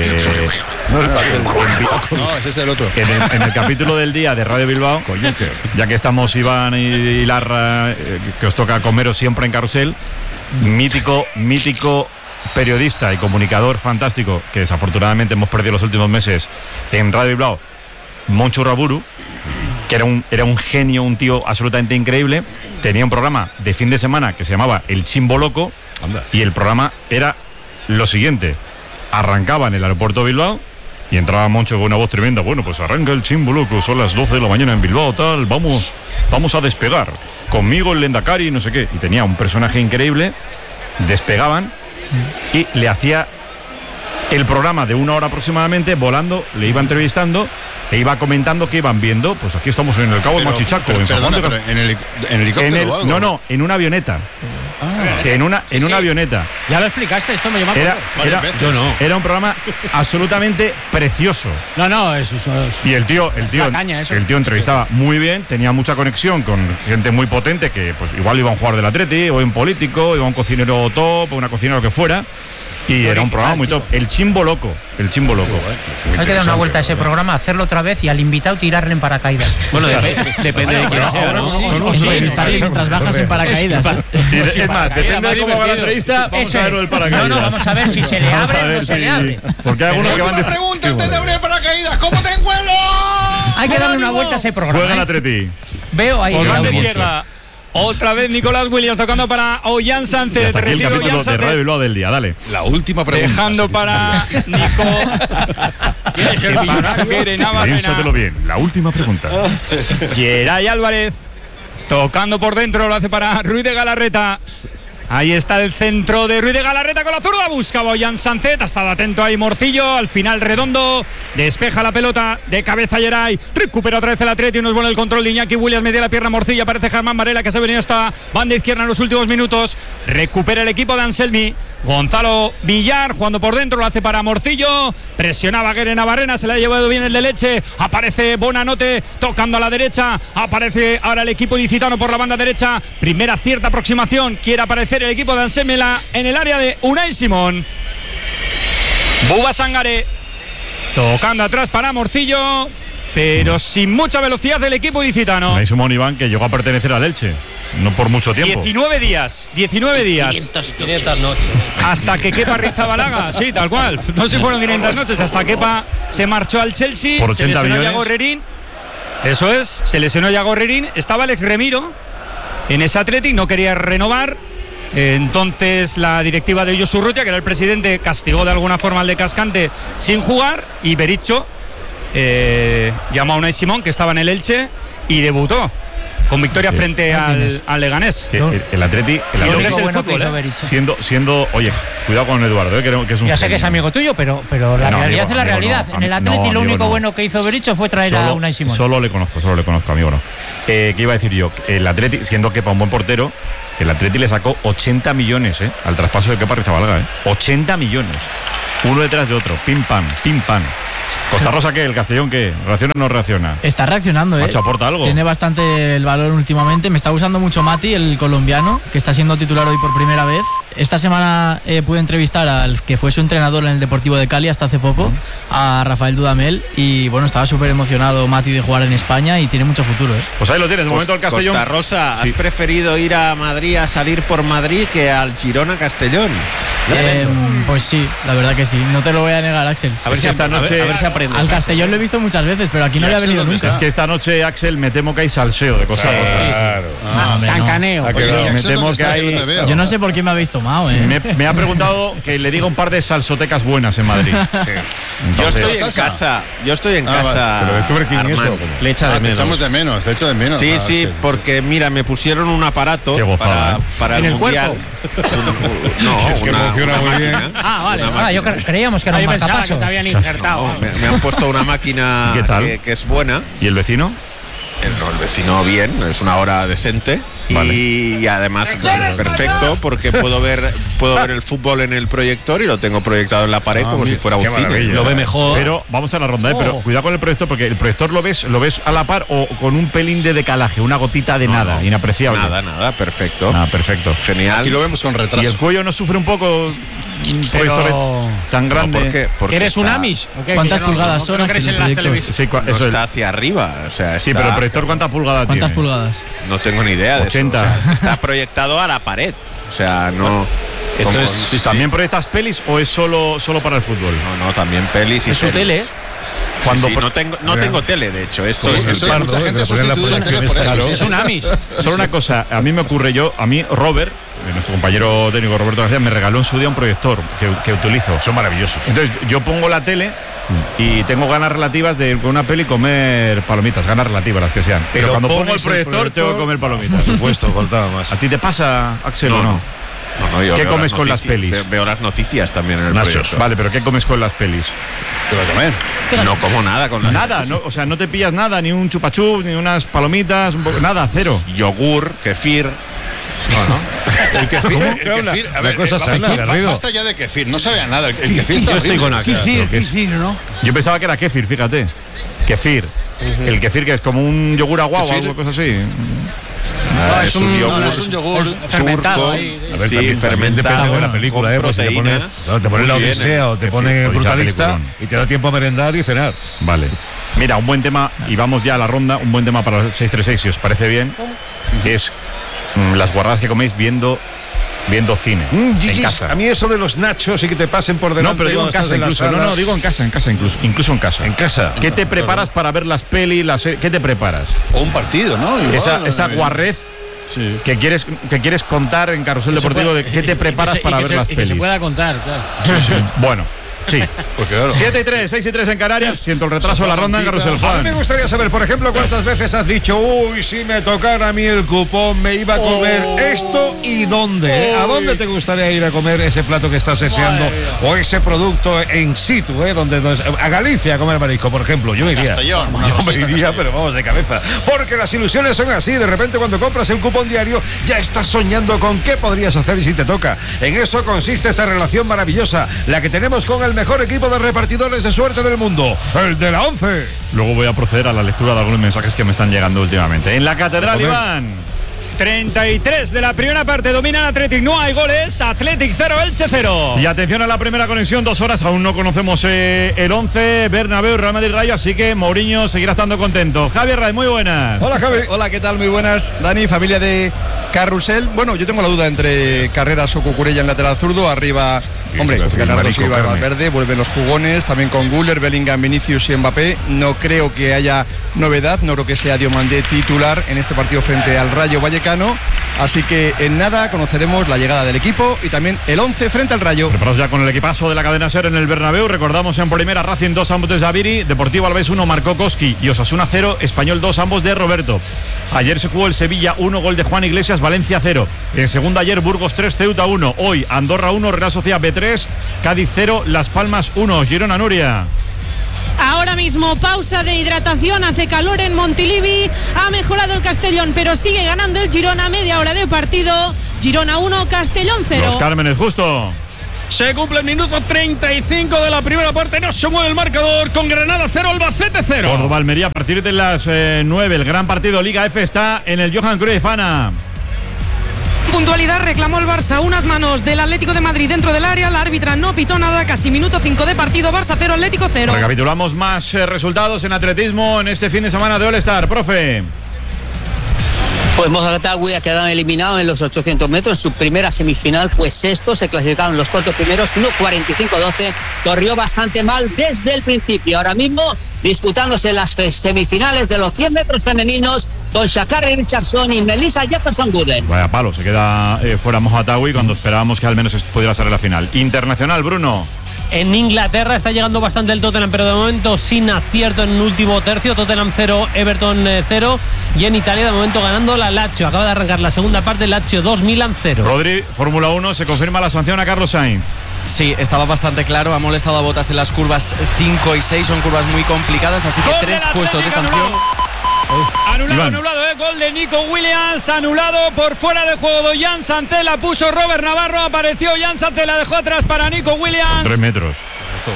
No, ese es el otro. En el capítulo del día de Radio Bilbao, ya que estamos Iván y Larra, que os toca comeros siempre en Carrusel, mítico periodista y comunicador fantástico que desafortunadamente hemos perdido los últimos meses en Radio Bilbao, Moncho Raburu, que era un genio, un tío absolutamente increíble. Tenía un programa de fin de semana que se llamaba El Chimbo Loco. Y el programa era lo siguiente: arrancaba en el aeropuerto de Bilbao y entraba Moncho con una voz tremenda. Bueno, pues arranca el Chimbo Loco, son las 12 de la mañana en Bilbao, tal, vamos a despegar, conmigo el Lendakari, no sé qué. Y tenía un personaje increíble, despegaban y le hacía el programa de 1 hora aproximadamente, volando, le iba entrevistando e iba comentando que iban viendo. Pues aquí estamos en el Cabo de Machichaco, en San Juan de ¿En helicóptero o algo? No, en una avioneta. En una avioneta. Ya lo explicaste, esto me llama. Era un programa absolutamente precioso. No, eso. Y el tío entrevistaba muy bien, tenía mucha conexión con gente muy potente que pues igual iba a un jugador del Atleti, o un político, iba a un cocinero top, o una cocinera, lo que fuera. Y era un programa muy top. El Chimbo Loco. Hay que dar una vuelta a ese programa, hacerlo otra vez y al invitado tirarle en paracaídas. Bueno, depende de quién sea, ¿no? Sí, estar mientras bajas en paracaídas. Es más, depende de cómo va la entrevista, vamos a ver lo del paracaídas. No, vamos a ver si se le abre o no se le abre. Porque hay algunos que van de... pregunta antes de abrir paracaídas, ¿cómo te encuentro? Hay que darle una vuelta a ese programa. Juega el Atleti. Veo ahí. Por banda izquierda. Otra vez Nicolás Williams tocando para Ollán Sánchez. Hasta aquí el capítulo de Radio Bilbao del día, dale. La última pregunta. Dejando para Nico. Piénsatelo bien. La última pregunta. Geray Álvarez tocando por dentro, lo hace para Ruiz de Galarreta. Ahí está el centro de Ruiz de Galarreta con la zurda, buscaba Ollán Sánchez, ha estado atento ahí Morcillo, al final Redondo, despeja la pelota de cabeza Geray, recupera otra vez el Atleti, nos pone el control de Iñaki Williams, media la pierna Morcillo, aparece Germán Varela que se ha venido hasta banda izquierda en los últimos minutos, recupera el equipo de Anselmi, Gonzalo Villar jugando por dentro, lo hace para Morcillo, presionaba Guerena Barrena, se le ha llevado bien el de Leche, aparece Bonanote tocando a la derecha, aparece ahora el equipo ilicitano por la banda derecha, primera cierta aproximación, quiere aparecer el equipo de Anselmi en el área de Unai Simón. Buba Sangaré tocando atrás para Morcillo, pero sin mucha velocidad del equipo ilicitano. Unai Simón, Iván, que llegó a pertenecer al Elche, no por mucho tiempo. 19 días 500 noches. hasta que Kepa Rizabalaga, sí, tal cual, no se fueron 500 noches, hasta Kepa se marchó al Chelsea, por 80 se lesionó millones. Yago Herrerín, eso es, se lesionó Yago Herrerín, estaba Alex Remiro en ese Athletic, no quería renovar Entonces la directiva de Josu Urrutia, que era el presidente, castigó de alguna forma al de Cascante sin jugar, y Berizzo llamó a Unai Simón, que estaba en el Elche, y debutó con victoria frente al Leganés. El Atleti, es el fútbol, siendo, oye, cuidado con Eduardo, que es un ya sé que es amigo tuyo, pero la realidad es la realidad. En el Atleti lo único bueno que hizo Berizzo fue traer a Unai Simón. Solo le conozco, amigo, no. ¿Qué iba a decir yo? El Atleti, siendo que para un buen portero, el Atleti le sacó 80 millones al traspaso de Kepa Arrizabalaga. 80 millones. Uno detrás de otro. Pim, pam, pim, pam. Costa Rosa, ¿qué? ¿El Castellón qué? ¿Reacciona o no reacciona? Está reaccionando, Macho, aporta algo. Tiene bastante el valor últimamente. Me está gustando mucho Mati, el colombiano, que está siendo titular hoy por primera vez. Esta semana pude entrevistar al que fue su entrenador en el Deportivo de Cali hasta hace poco, a Rafael Dudamel, y bueno, estaba súper emocionado Mati de jugar en España y tiene mucho futuro. Pues ahí lo tienes, de momento el Castellón. Costa Rosa, ¿has preferido ir a Madrid a salir por Madrid que al Girona Castellón? Pues sí, la verdad que sí. No te lo voy a negar, Axel. A ver si esta noche... A ver si aprendes. Al Castellón lo he visto muchas veces, pero aquí no le ha venido nunca. Es que esta noche, Axel, me temo que hay salseo de Costa Rosa. Claro. Cancaneo. Me temo que hay... Yo no sé por qué me habéis tomado, Me ha preguntado que le diga un par de salsotecas buenas en Madrid. Entonces, yo estoy en casa. Pero tú eres quién es eso. Le echa de menos. Te echamos de menos, te echo de menos. Sí, porque mira, me pusieron un aparato para el Mundial. No, es que funciona muy bien. Vale. Yo creíamos que era un marcapaso. Que te habían injertado. No, me han puesto una máquina que es buena. ¿Y el vecino? El vecino bien, es una hora decente. Vale. Y además perfecto, porque puedo ver el fútbol en el proyector y lo tengo proyectado en la pared como si fuera un cine. Lo ve mejor. Pero vamos a la ronda, pero cuidado con el proyector, porque el proyector lo ves a la par o con un pelín de decalaje, una gotita de nada, inapreciable. Nada, perfecto. Perfecto. Genial. Aquí lo vemos con retraso. Y el cuello no sufre un poco un proyector tan grande. Porque ¿eres un Amish? ¿Cuántas pulgadas son? ¿No crees en las televisiones? Sí, no está hacia arriba. O sea, sí, pero el proyector ¿cuántas pulgadas tiene? ¿Cuántas pulgadas? No tengo ni idea de 80. eso. O sea, está proyectado a la pared. O sea, no... Esto es, ¿también proyectas pelis o es solo para el fútbol? No, también pelis y ¿Es su tele? Cuando no tengo tele, de hecho. Esto es mucha gente sustituye la tele por eso. Es un Amish. Solo una cosa, a mí me ocurre, Robert, nuestro compañero técnico Roberto García, me regaló en su día un proyector que utilizo. Son maravillosos. Entonces yo pongo la tele y tengo ganas relativas de con una peli comer palomitas, ganas relativas las que sean. Pero cuando pongo el proyector tengo que comer palomitas. Por supuesto, faltaba más. ¿A ti te pasa, Axel, o no? No, yo ¿Qué comes con las pelis? Veo las noticias también en el Nachos. proyector. Vale, pero ¿qué comes con las pelis? ¿Qué vas a comer? No como nada con las Nada, no, o sea, no te pillas nada, ni un chupachup, ni unas palomitas, nada, cero. Yogur, kefir. El kefir, a ver, basta ya de kefir, no sabe a nada. El kefir está Yo estoy con Axel. Kefir, ¿no? Yo pensaba que era kéfir, fíjate. Kefir. El kefir, que es como un yogur aguado o algo así. Es un yogur, es un yogur fermentado. A ver, sí, fermentado. Depende de la película, con pues si proteínas. te ponen la Odisea o te ponen el Brutalista y te da tiempo a merendar y cenar. Vale. Mira, un buen tema, y vamos ya a la ronda, un buen tema para el 636, si os parece bien, es las guarradas que coméis viendo cine en casa. A mí eso de los nachos y que te pasen por delante. No, pero digo en casa incluso. No, digo en casa incluso en casa. En casa. ¿Qué te preparas para ver las pelis? ¿Qué te preparas? O un partido, ¿no? Igual, esa guarrez que quieres contar en Carrusel Deportivo de qué te preparas para ver las pelis. Que se pueda contar, claro. Bueno. Sí, pues claro. 7-3, 6-3 en Canarias. Siento el retraso de la ronda en Carrusel. A mí me gustaría saber, por ejemplo, cuántas veces has dicho, uy, si me tocara a mí el cupón, me iba a comer esto y dónde. ¿A dónde te gustaría ir a comer ese plato que estás deseando o ese producto en situ, a Galicia a comer marisco, por ejemplo? Yo me iría. Yo me iría, pero vamos de cabeza. Porque las ilusiones son así. De repente, cuando compras el cupón diario, ya estás soñando con qué podrías hacer y si te toca. En eso consiste esta relación maravillosa, la que tenemos con el mejor equipo de repartidores de suerte del mundo, el de la 11. Luego voy a proceder a la lectura de algunos mensajes que me están llegando últimamente. En la Catedral, Iván. 33 de la primera parte, domina el Athletic, no hay goles, Athletic 0, Elche 0. Y atención a la primera conexión, 2 horas, aún no conocemos el 11, Bernabéu, Real Madrid, Rayo, así que Mourinho seguirá estando contento. Javier Ray, muy buenas. Hola, Javi. Hola, ¿qué tal? Muy buenas, Dani, familia de Carrusel. Bueno, yo tengo la duda entre Carreras o Cucurella en lateral zurdo, arriba Hombre, Bernardo Marico, Silva, Carmen. Valverde, vuelven los jugones, también con Güler, Bellingham, Vinicius y Mbappé. No creo que haya novedad, no creo que sea Diomandé titular en este partido frente al Rayo Vallecano. Así que en nada conoceremos la llegada del equipo y también el 11 frente al Rayo. Preparados ya con el equipazo de la cadena SER en el Bernabéu. Recordamos en primera Racing 2, ambos de Zaviri, Deportivo Alavés 1, marcó Koski, y Osasuna 0, Español 2, ambos de Roberto. Ayer se jugó el Sevilla 1, gol de Juan Iglesias, Valencia 0. En segunda ayer Burgos 3, Ceuta 1. Hoy Andorra 1, Real Sociedad B3, Cádiz 0, Las Palmas 1. Girona, Nuria. Ahora mismo pausa de hidratación, hace calor en Montilivi, ha mejorado el Castellón, pero sigue ganando el Girona, media hora de partido. Girona 1, Castellón 0. Los Cármenes, justo. Se cumple el minuto 35 de la primera parte. No se mueve el marcador con Granada 0, Albacete 0. Córdoba, Almería, a partir de las 9. El gran partido Liga F está en el Johan Cruyff. Ana. Puntualidad, reclamó el Barça, unas manos del Atlético de Madrid dentro del área, la árbitra no pitó nada, casi minuto 5 de partido, Barça 0, Atlético 0. Recapitulamos más resultados en atletismo en este fin de semana de All-Star, profe. Pues Mozambique ha quedado eliminado en los 800 metros. En su primera semifinal fue sexto, se clasificaron los 4 primeros, 1:45.12. Corrió bastante mal desde el principio. Ahora mismo disputándose las semifinales de los 100 metros femeninos con Sha'Carri Richardson y Melissa Jefferson-Gooden. Vaya palo, se queda fuera Mojatawi cuando esperábamos que al menos pudiera ser la final. Internacional, Bruno. En Inglaterra está llegando bastante el Tottenham, pero de momento sin acierto en el último tercio. Tottenham 0, Everton 0. Y en Italia de momento ganando la Lazio. Acaba de arrancar la segunda parte, Lazio 2, Milan 0. Rodri, Fórmula 1, se confirma la sanción a Carlos Sainz. Sí, estaba bastante claro, ha molestado a Bottas en las curvas 5 y 6, son curvas muy complicadas, así que 3 puestos de sanción. Anulado, gol de Nico Williams, anulado por fuera de juego de Ollán Sancela, puso Robert Navarro, apareció Ollán Sancela, dejó atrás para Nico Williams. 3 metros. Los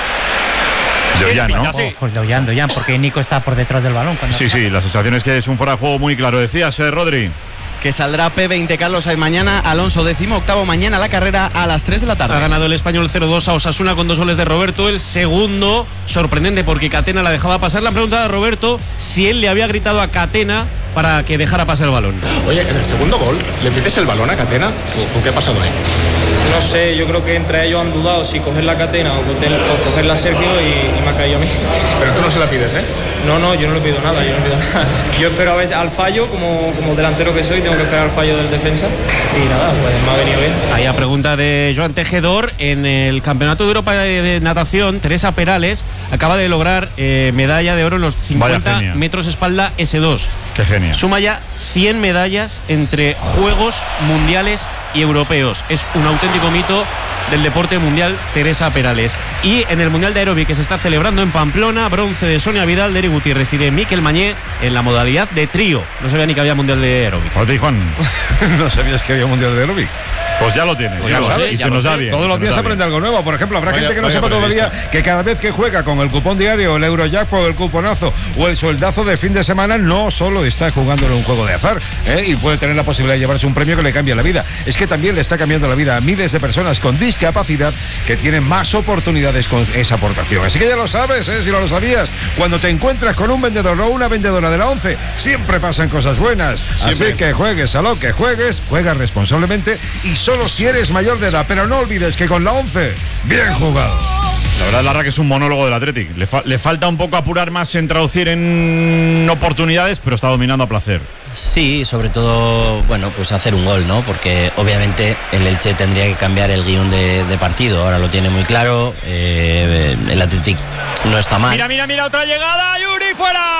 dos. De Ollán, ¿no? Sí. Pues de Ollán, porque Nico está por detrás del balón. Sí, la sensación es que es un fuera de juego muy claro. Decías, Rodri. Que saldrá P20 Carlos Sainz mañana, Alonso 18º mañana la carrera a las 3 de la tarde. Ha ganado el Español 0-2 a Osasuna con 2 goles de Roberto. El segundo, sorprendente porque Catena la dejaba pasar. Le han preguntado a Roberto si él le había gritado a Catena para que dejara pasar el balón. Oye, en el segundo gol, ¿le pides el balón a Catena? ¿O qué ha pasado ahí? No sé, yo creo que entre ellos han dudado si coger la Catena o cogerla a Sergio y me ha caído a mí. Pero tú no se la pides, ¿eh? No, yo no le pido nada, Yo espero a ver al fallo, como delantero que soy, tengo que esperar al fallo del defensa y nada, pues me ha venido bien. Ahí a pregunta de Joan Tejedor, en el Campeonato de Europa de Natación, Teresa Perales acaba de lograr medalla de oro en los 50 metros espalda S2. Qué genial. Suma ya 100 medallas entre Juegos Mundiales y Europeos. Es un auténtico mito del deporte mundial, Teresa Perales. Y en el Mundial de Aeróbic que se está celebrando en Pamplona, bronce de Sonia Vidal, de Eric Gutiérrez y de Miquel Mañé en la modalidad de trío. No sabía ni que había Mundial de Aeróbic. Juan. ¿No sabías que había Mundial de Aeróbic? Pues ya lo tienes, pues ya lo sabes, y se nos da bien. Todos los días se aprende algo nuevo. Por ejemplo, habrá gente que no sepa todavía que cada vez que juega con el cupón diario, el Eurojackpot, el cuponazo o el sueldazo de fin de semana, no solo está jugando en un juego de azar y puede tener la posibilidad de llevarse un premio que le cambie la vida. Es que también le está cambiando la vida a miles de personas con discapacidad que tienen más oportunidades con esa aportación. Así que ya lo sabes, si no lo sabías, cuando te encuentras con un vendedor o una vendedora de la 11, siempre pasan cosas buenas. Siempre. Así que juegues a lo que juegues, juega responsablemente y solo si eres mayor de edad, pero no olvides que con la 11, bien jugado. La verdad, Larra, que es un monólogo del Athletic. Le falta un poco apurar más en traducir en oportunidades, pero está dominando a placer. Sí, sobre todo, bueno, pues hacer un gol, ¿no? Porque obviamente el Elche tendría que cambiar el guión de partido. Ahora lo tiene muy claro. El Athletic no está mal. Mira, otra llegada. Yuri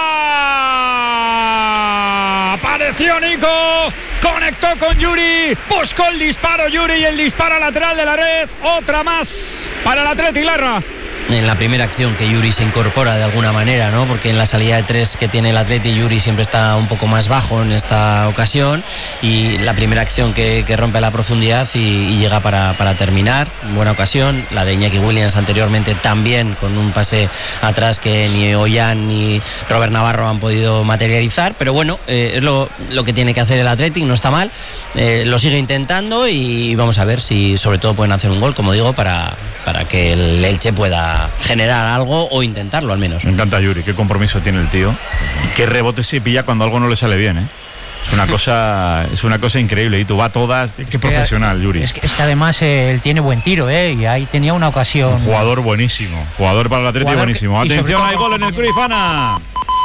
fuera. Apareció Nico. Conectó con Yuri. Buscó el disparo Yuri y el disparo lateral de la red. Otra más para el Athletic, Larra. En la primera acción que Yuri se incorpora de alguna manera, ¿no? Porque en la salida de 3 que tiene el Atleti, Yuri siempre está un poco más bajo en esta ocasión, y la primera acción que rompe la profundidad y llega para terminar, buena ocasión. La de Iñaki Williams anteriormente también, con un pase atrás que ni Ollán ni Robert Navarro han podido materializar, pero bueno, es lo que tiene que hacer el Athletic, no está mal, lo sigue intentando y vamos a ver si sobre todo pueden hacer un gol, como digo, para que el Elche pueda generar algo o intentarlo al menos. Me encanta Yuri, qué compromiso tiene el tío y qué rebote se pilla cuando algo no le sale bien, Es una cosa increíble. Y tú va a todas. Qué profesional, Yuri. Es que además él tiene buen tiro, y ahí tenía una ocasión. Un jugador buenísimo. Jugador para el Atleti buenísimo. Atención, hay gol en el Cruyff, Ana.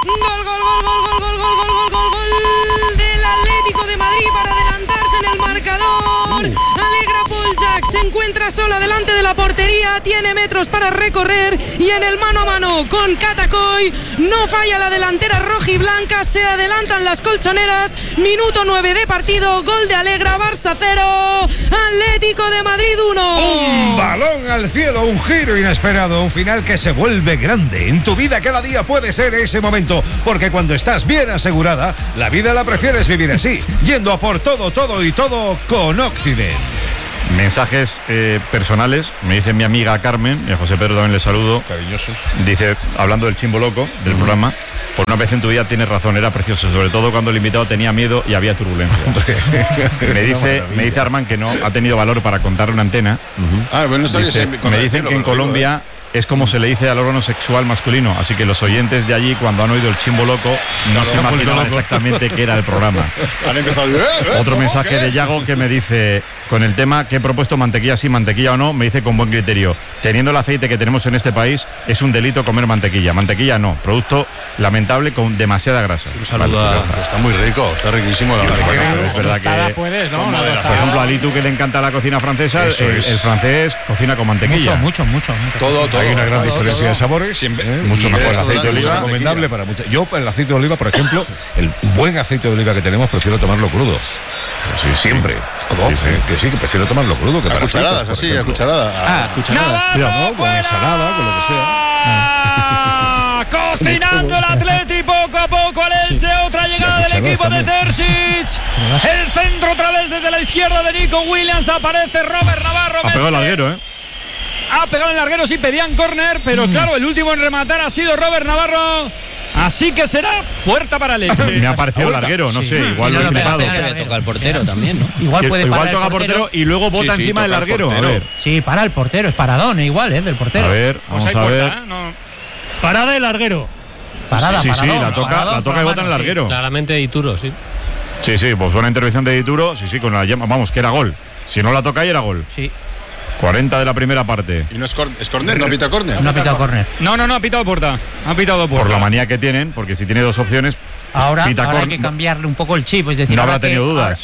Gol del Atlético de Madrid para adelantarse en el marcador. Alegra Paul Jack, se encuentra sola delante de la portería, tiene metros para recorrer y en el mano a mano con Catacoy no falla la delantera rojiblanca, se adelantan las colchoneras. Minuto 9 de partido, gol de Alegra, Barça 0, Atlético de Madrid 1. Un balón al cielo, un giro inesperado, un final que se vuelve grande. En tu vida cada día puede ser ese momento, porque cuando estás bien asegurada, la vida la prefieres vivir así, yendo a por todo y todo con Occident. Mensajes personales, me dice mi amiga Carmen, y a José Pedro también le saludo. Cariñosos. Dice, hablando del Chimbo Loco, del programa, por una vez en tu vida tienes razón, era precioso, sobre todo cuando el invitado tenía miedo y había turbulencias. me dice Armán que no ha tenido valor para contar una antena. Me dicen que en Colombia es como se le dice al órgano sexual masculino, así que los oyentes de allí, cuando han oído el Chimbo Loco, no se imaginaban exactamente qué era el programa. Han empezado Otro mensaje de Yago que me dice, con el tema que he propuesto, mantequilla sí, mantequilla o no, me dice con buen criterio, teniendo el aceite que tenemos en este país, es un delito comer mantequilla no, producto lamentable con demasiada grasa. Un saludo está muy rico, está riquísimo la mantequilla. Es verdad que, por ejemplo, a Litu, que le encanta la cocina francesa, el francés cocina con mantequilla. Mucho. Todo. Hay una gran diferencia de sabores, mucho mejor el aceite de oliva, recomendable para muchas. Yo el aceite de oliva, por ejemplo, el buen aceite de oliva que tenemos, prefiero tomarlo crudo. Sí, siempre. ¿Cómo? Sí, que prefiero tomarlo crudo. Que a cucharadas, así, a cucharadas. Cucharadas. Cuidado, con ensalada, con lo que sea. Cocinando el Atleti poco a poco al Elche, otra llegada del equipo de Terzic. El centro otra vez desde la izquierda de Nico Williams, aparece Robert Navarro. Ha pegado el larguero, Ha pegado el larguero, sí, pedían córner, pero claro, el último en rematar ha sido Robert Navarro. Así que será puerta para el Elche. Me ha parecido larguero, no sé, igual lo he flipado. Toca el portero también, ¿no? Igual toca portero y luego bota encima del larguero. A ver. Sí, para el portero, es paradón, igual, del portero. A ver, vamos a ver. Parada de larguero. Parada, sí, la toca y bota en el larguero. Claramente Dituro, sí. Sí, pues buena intervención de Dituro, sí, con la llama, vamos, que era gol. Si no la toca ahí era gol. Sí. 40 de la primera parte. ¿Y no es córner? ¿No pita córner? No ha pitado córner. No, ha pitado puerta. Por la manía que tienen, porque si tiene dos opciones, ahora hay que cambiarle un poco el chip, es decir, no habrá tenido dudas.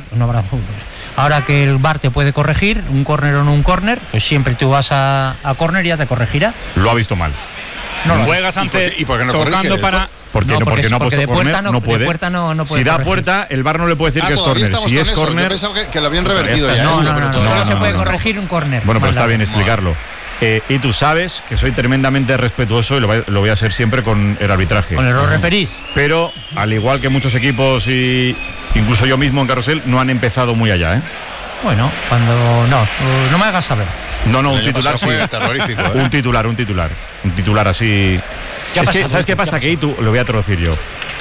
Ahora que el VAR te puede corregir, un córner o no un córner, pues siempre tú vas a córner y ya te corregirá. Lo ha visto mal. Juegas ante ¿Y por qué no tocando corrige? para porque no ha puesto córner, no puede. De puerta no puede si da corregir. puerta, el VAR no le puede decir que es córner. Si es córner, yo pensaba que lo habían revertido ya. No se puede corregir un córner. Bueno, pero está bien explicarlo. Y tú sabes que soy tremendamente respetuoso y lo voy a ser siempre con el arbitraje. Con los referís. Pero, al igual que muchos equipos y incluso yo mismo en Carrusel, no han empezado muy allá, Bueno, cuando no me hagas saber. No, un titular sí. Terrorífico, Un titular así. Es que, ¿sabes qué pasa? Que Itu, lo voy a traducir yo.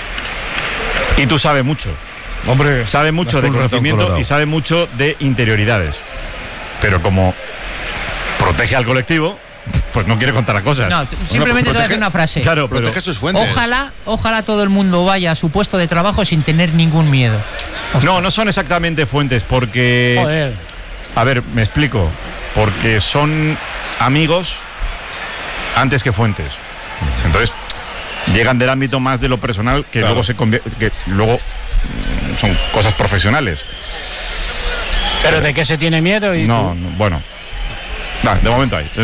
Itu sabe mucho. Hombre, sabe mucho de conocimiento y sabe mucho de interioridades. Pero como protege al colectivo, pues no quiere contar las cosas. No, simplemente te voy a decir una frase. Claro, protege sus fuentes. Ojalá todo el mundo vaya a su puesto de trabajo sin tener ningún miedo. No son exactamente fuentes, porque... Joder. A ver, me explico. Porque son amigos antes que fuentes. Entonces, llegan del ámbito más de lo personal que luego luego son cosas profesionales. ¿Pero de qué se tiene miedo? Bueno. De momento hay.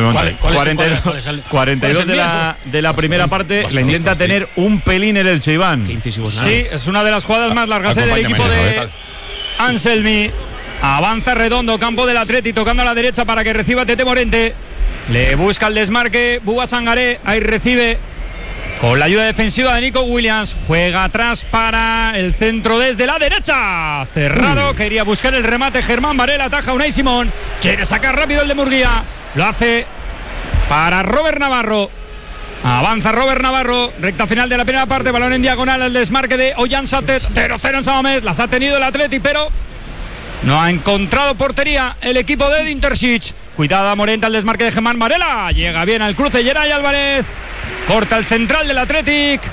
42 de la primera parte. Le intenta tener un pelín en el Iván. Sí, es una de las jugadas más largas del equipo de Anselmi. Avanza Redondo, campo del Atleti, tocando a la derecha para que reciba Tete Morente. Le busca el desmarque Bouba Sangaré. Ahí recibe con la ayuda defensiva de Nico Williams. Juega atrás para el centro desde la derecha. Cerrado, quería buscar el remate Germán Varela, ataja Unai Simón. Quiere sacar rápido el de Murguía. Lo hace para Robert Navarro. Avanza Robert Navarro, recta final de la primera parte, balón en diagonal, el desmarque de Ollán Satet. 0-0 en Samamés, las ha tenido el Atleti, pero no ha encontrado portería el equipo de Edin Terzic. Cuidado a Morente al desmarque de Germán Varela. Llega bien al cruce Geray Álvarez. Corta el central del Athletic.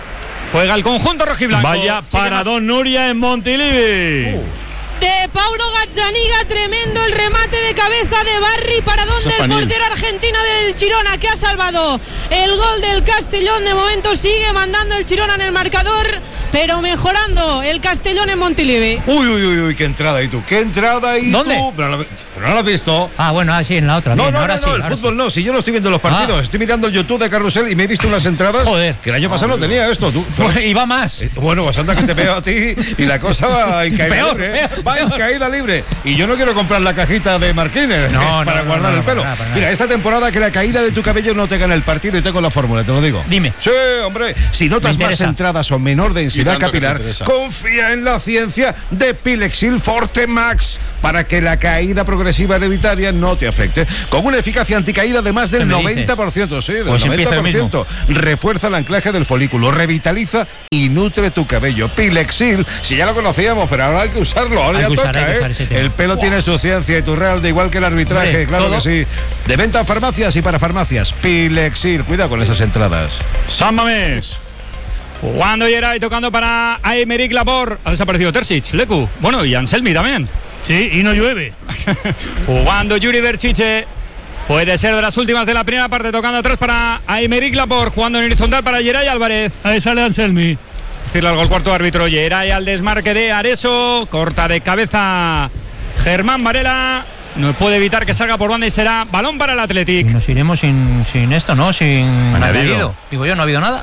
Juega el conjunto rojiblanco. Vaya para Don Nuria en Montilivi. De Paulo Gazzaniga, tremendo el remate de cabeza de Barry, paradón del portero argentino del Girona, que ha salvado el gol del Castellón. De momento sigue mandando el Girona en el marcador, pero mejorando el Castellón en Montilivi. Uy, qué entrada ahí tú, qué entrada ahí. ¿Dónde? Tú, pero no lo has visto. Bueno, así en la otra. No, bien, el fútbol sí. No, si yo no estoy viendo los partidos, estoy mirando el YouTube de Carrusel y me he visto unas entradas. Joder. Que el año pasado no tenía esto, tú. Y va más. Bueno, pues anda que te veo a ti y la cosa va en caída libre. Va en caída libre. Y yo no quiero comprar la cajita de Marquines para guardar el pelo. Mira, esta temporada que la caída de tu cabello no te gane el partido y tengo la fórmula, te lo digo. Dime. Sí, hombre, si notas más entradas o menor densidad capilar, confía en la ciencia de Pilexil Forte Max para que la caída progresiva hereditaria no te afecte. Con una eficacia anticaída de más del 90%, sí, del pues 90%. Refuerza el anclaje del folículo, revitaliza y nutre tu cabello. Pilexil, si ya lo conocíamos, pero ahora hay que usarlo, ahora ya toca, El pelo tiene su ciencia y tu real, de igual que el arbitraje, hombre, claro que sí. De venta a farmacias y para farmacias. Pilexil, cuidado con esas entradas. San Mamés. Jugando Geray, tocando para Aymeric Laporte. Ha desaparecido Terzic, Lecu. Bueno, y Anselmi también. Sí, y no llueve. Jugando Yuri Berchiche. Puede ser de las últimas de la primera parte, tocando atrás para Aymeric Laporte. Jugando en horizontal para Geray Álvarez. Ahí sale Anselmi. Decirle algo al cuarto árbitro. Geray al desmarque de Areso. Corta de cabeza Germán Varela. No puede evitar que salga por banda y será balón para el Athletic. Nos iremos sin esto, ¿no? Sin añadido. Digo yo, no ha habido nada.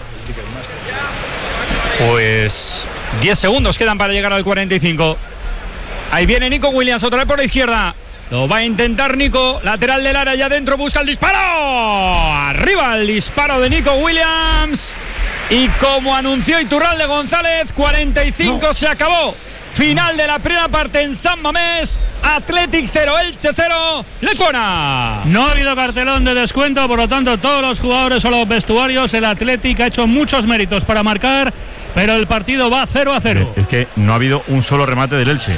Pues 10 segundos quedan para llegar al 45. Ahí viene Nico Williams, otra vez por la izquierda. Lo va a intentar Nico, lateral del área, allá adentro busca el disparo. Arriba el disparo de Nico Williams. Y como anunció Iturralde González, 45 se acabó. Final de la primera parte en San Mamés. Athletic 0, Elche 0, Lecuona. No ha habido cartelón de descuento, por lo tanto todos los jugadores o los vestuarios, el Athletic ha hecho muchos méritos para marcar, pero el partido va 0-0. Es que no ha habido un solo remate del Elche,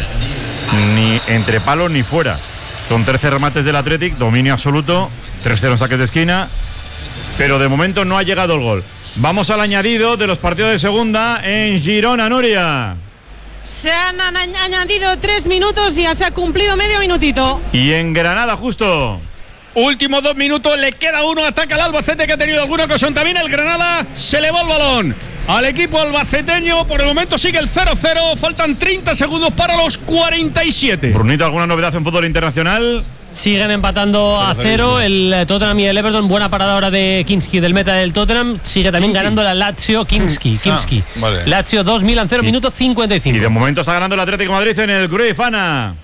ni entre palos ni fuera. Son 13 remates del Athletic, dominio absoluto, 3-0 en saques de esquina, pero de momento no ha llegado el gol. Vamos al añadido de los partidos de segunda en Girona, Nuria. Se han añadido 3 minutos y ya se ha cumplido medio minutito. Y en Granada, justo. Últimos 2 minutos, le queda uno, ataca el Albacete, que ha tenido alguna ocasión también. El Granada se le va el balón al equipo albaceteño. Por el momento sigue el 0-0, faltan 30 segundos para los 47. Brunito, ¿alguna novedad en fútbol internacional? Siguen empatando a 0 el Tottenham y el Everton. Buena parada ahora de Kinski, del meta del Tottenham. Sigue también ganando la Lazio. Kinski. Vale. Lazio 2, Milan 0, minuto 55. Y de momento está ganando el Atlético de Madrid en el Cruyff, Ana.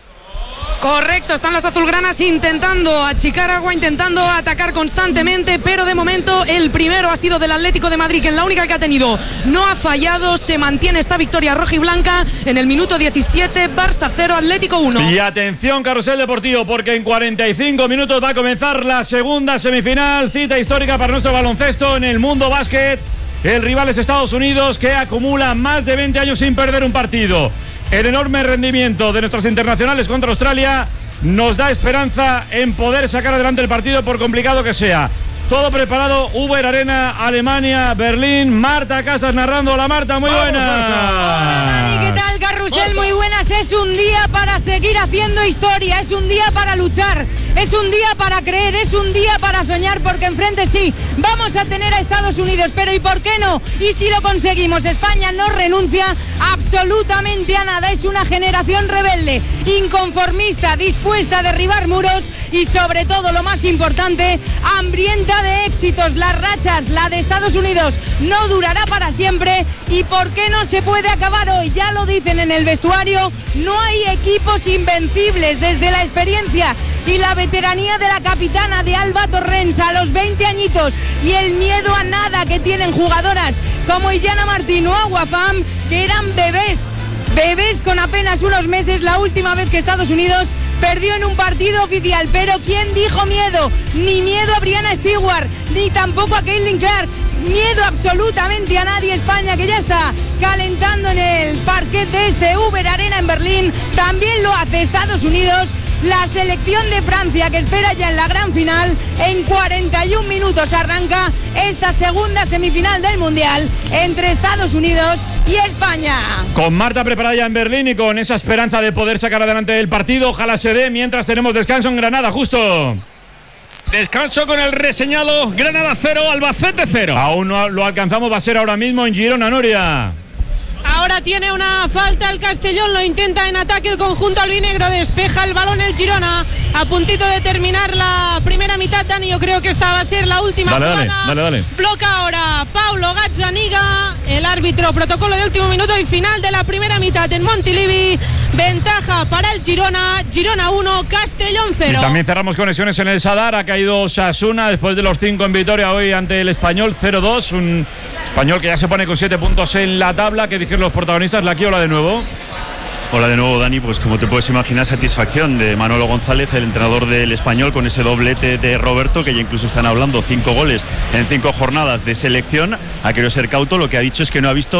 Correcto, están las azulgranas intentando achicar agua, intentando atacar constantemente, pero de momento el primero ha sido del Atlético de Madrid, que en la única que ha tenido no ha fallado. Se mantiene esta victoria rojiblanca en el minuto 17, Barça 0, Atlético 1. Y atención, Carrusel Deportivo, porque en 45 minutos va a comenzar la segunda semifinal, cita histórica para nuestro baloncesto en el mundo básquet. El rival es Estados Unidos, que acumula más de 20 años sin perder un partido. El enorme rendimiento de nuestras internacionales contra Australia nos da esperanza en poder sacar adelante el partido, por complicado que sea. Todo preparado, Uber Arena, Alemania, Berlín. Marta Casas narrando. Hola Marta, muy buenas. Hola Dani, ¿qué tal? Carrusel, muy buenas. Es un día para seguir haciendo historia, es un día para luchar, es un día para creer, es un día para soñar, porque enfrente sí, vamos a tener a Estados Unidos, pero ¿y por qué no? ¿Y si lo conseguimos? España no renuncia absolutamente a nada, es una generación rebelde, inconformista, dispuesta a derribar muros y sobre todo, lo más importante, hambrienta de éxitos. Las rachas, la de Estados Unidos, no durará para siempre. ¿Y por qué no se puede acabar hoy? Ya lo dicen en el vestuario, no hay equipos invencibles. Desde la experiencia y la veteranía de la capitana de Alba Torrens a los 20 añitos y el miedo a nada que tienen jugadoras como Illana Martín o Aguafam, que eran bebés con apenas unos meses la última vez que Estados Unidos perdió en un partido oficial. Pero ¿quién dijo miedo? Ni miedo a Brianna Stewart, ni tampoco a Caitlin Clark. Miedo absolutamente a nadie. España, que ya está calentando en el parquet de este Uber Arena en Berlín, también lo hace Estados Unidos, la selección de Francia, que espera ya en la gran final. En 41 minutos arranca esta segunda semifinal del Mundial entre Estados Unidos y España. Con Marta preparada ya en Berlín y con esa esperanza de poder sacar adelante el partido, ojalá se dé, mientras tenemos descanso en Granada, justo. Descanso con el reseñado Granada 0, Albacete 0. Aún no lo alcanzamos, va a ser ahora mismo en Girona, Nuria. Ahora tiene una falta el Castellón, lo intenta en ataque el conjunto albinegro, despeja el balón el Girona, a puntito de terminar la primera mitad. Dani, yo creo que esta va a ser la última jugada. Dale. Bloca ahora Paulo Gazzaniga, el árbitro, protocolo de último minuto y final de la primera mitad en Montilivi. Ventaja para el Girona, Girona 1, Castellón 0. Y también cerramos conexiones en el Sadar, ha caído Osasuna después de los 5 en Vitoria hoy ante el Español 0-2, un Español que ya se pone con 7 puntos en la tabla. ¿Qué dijeron los protagonistas? La Quiola de nuevo. Hola de nuevo, Dani. Pues como te puedes imaginar, satisfacción de Manolo González, el entrenador del Español, con ese doblete de Roberto, que ya incluso están hablando 5 goles en 5 jornadas de selección. Ha querido ser cauto, lo que ha dicho es que no ha visto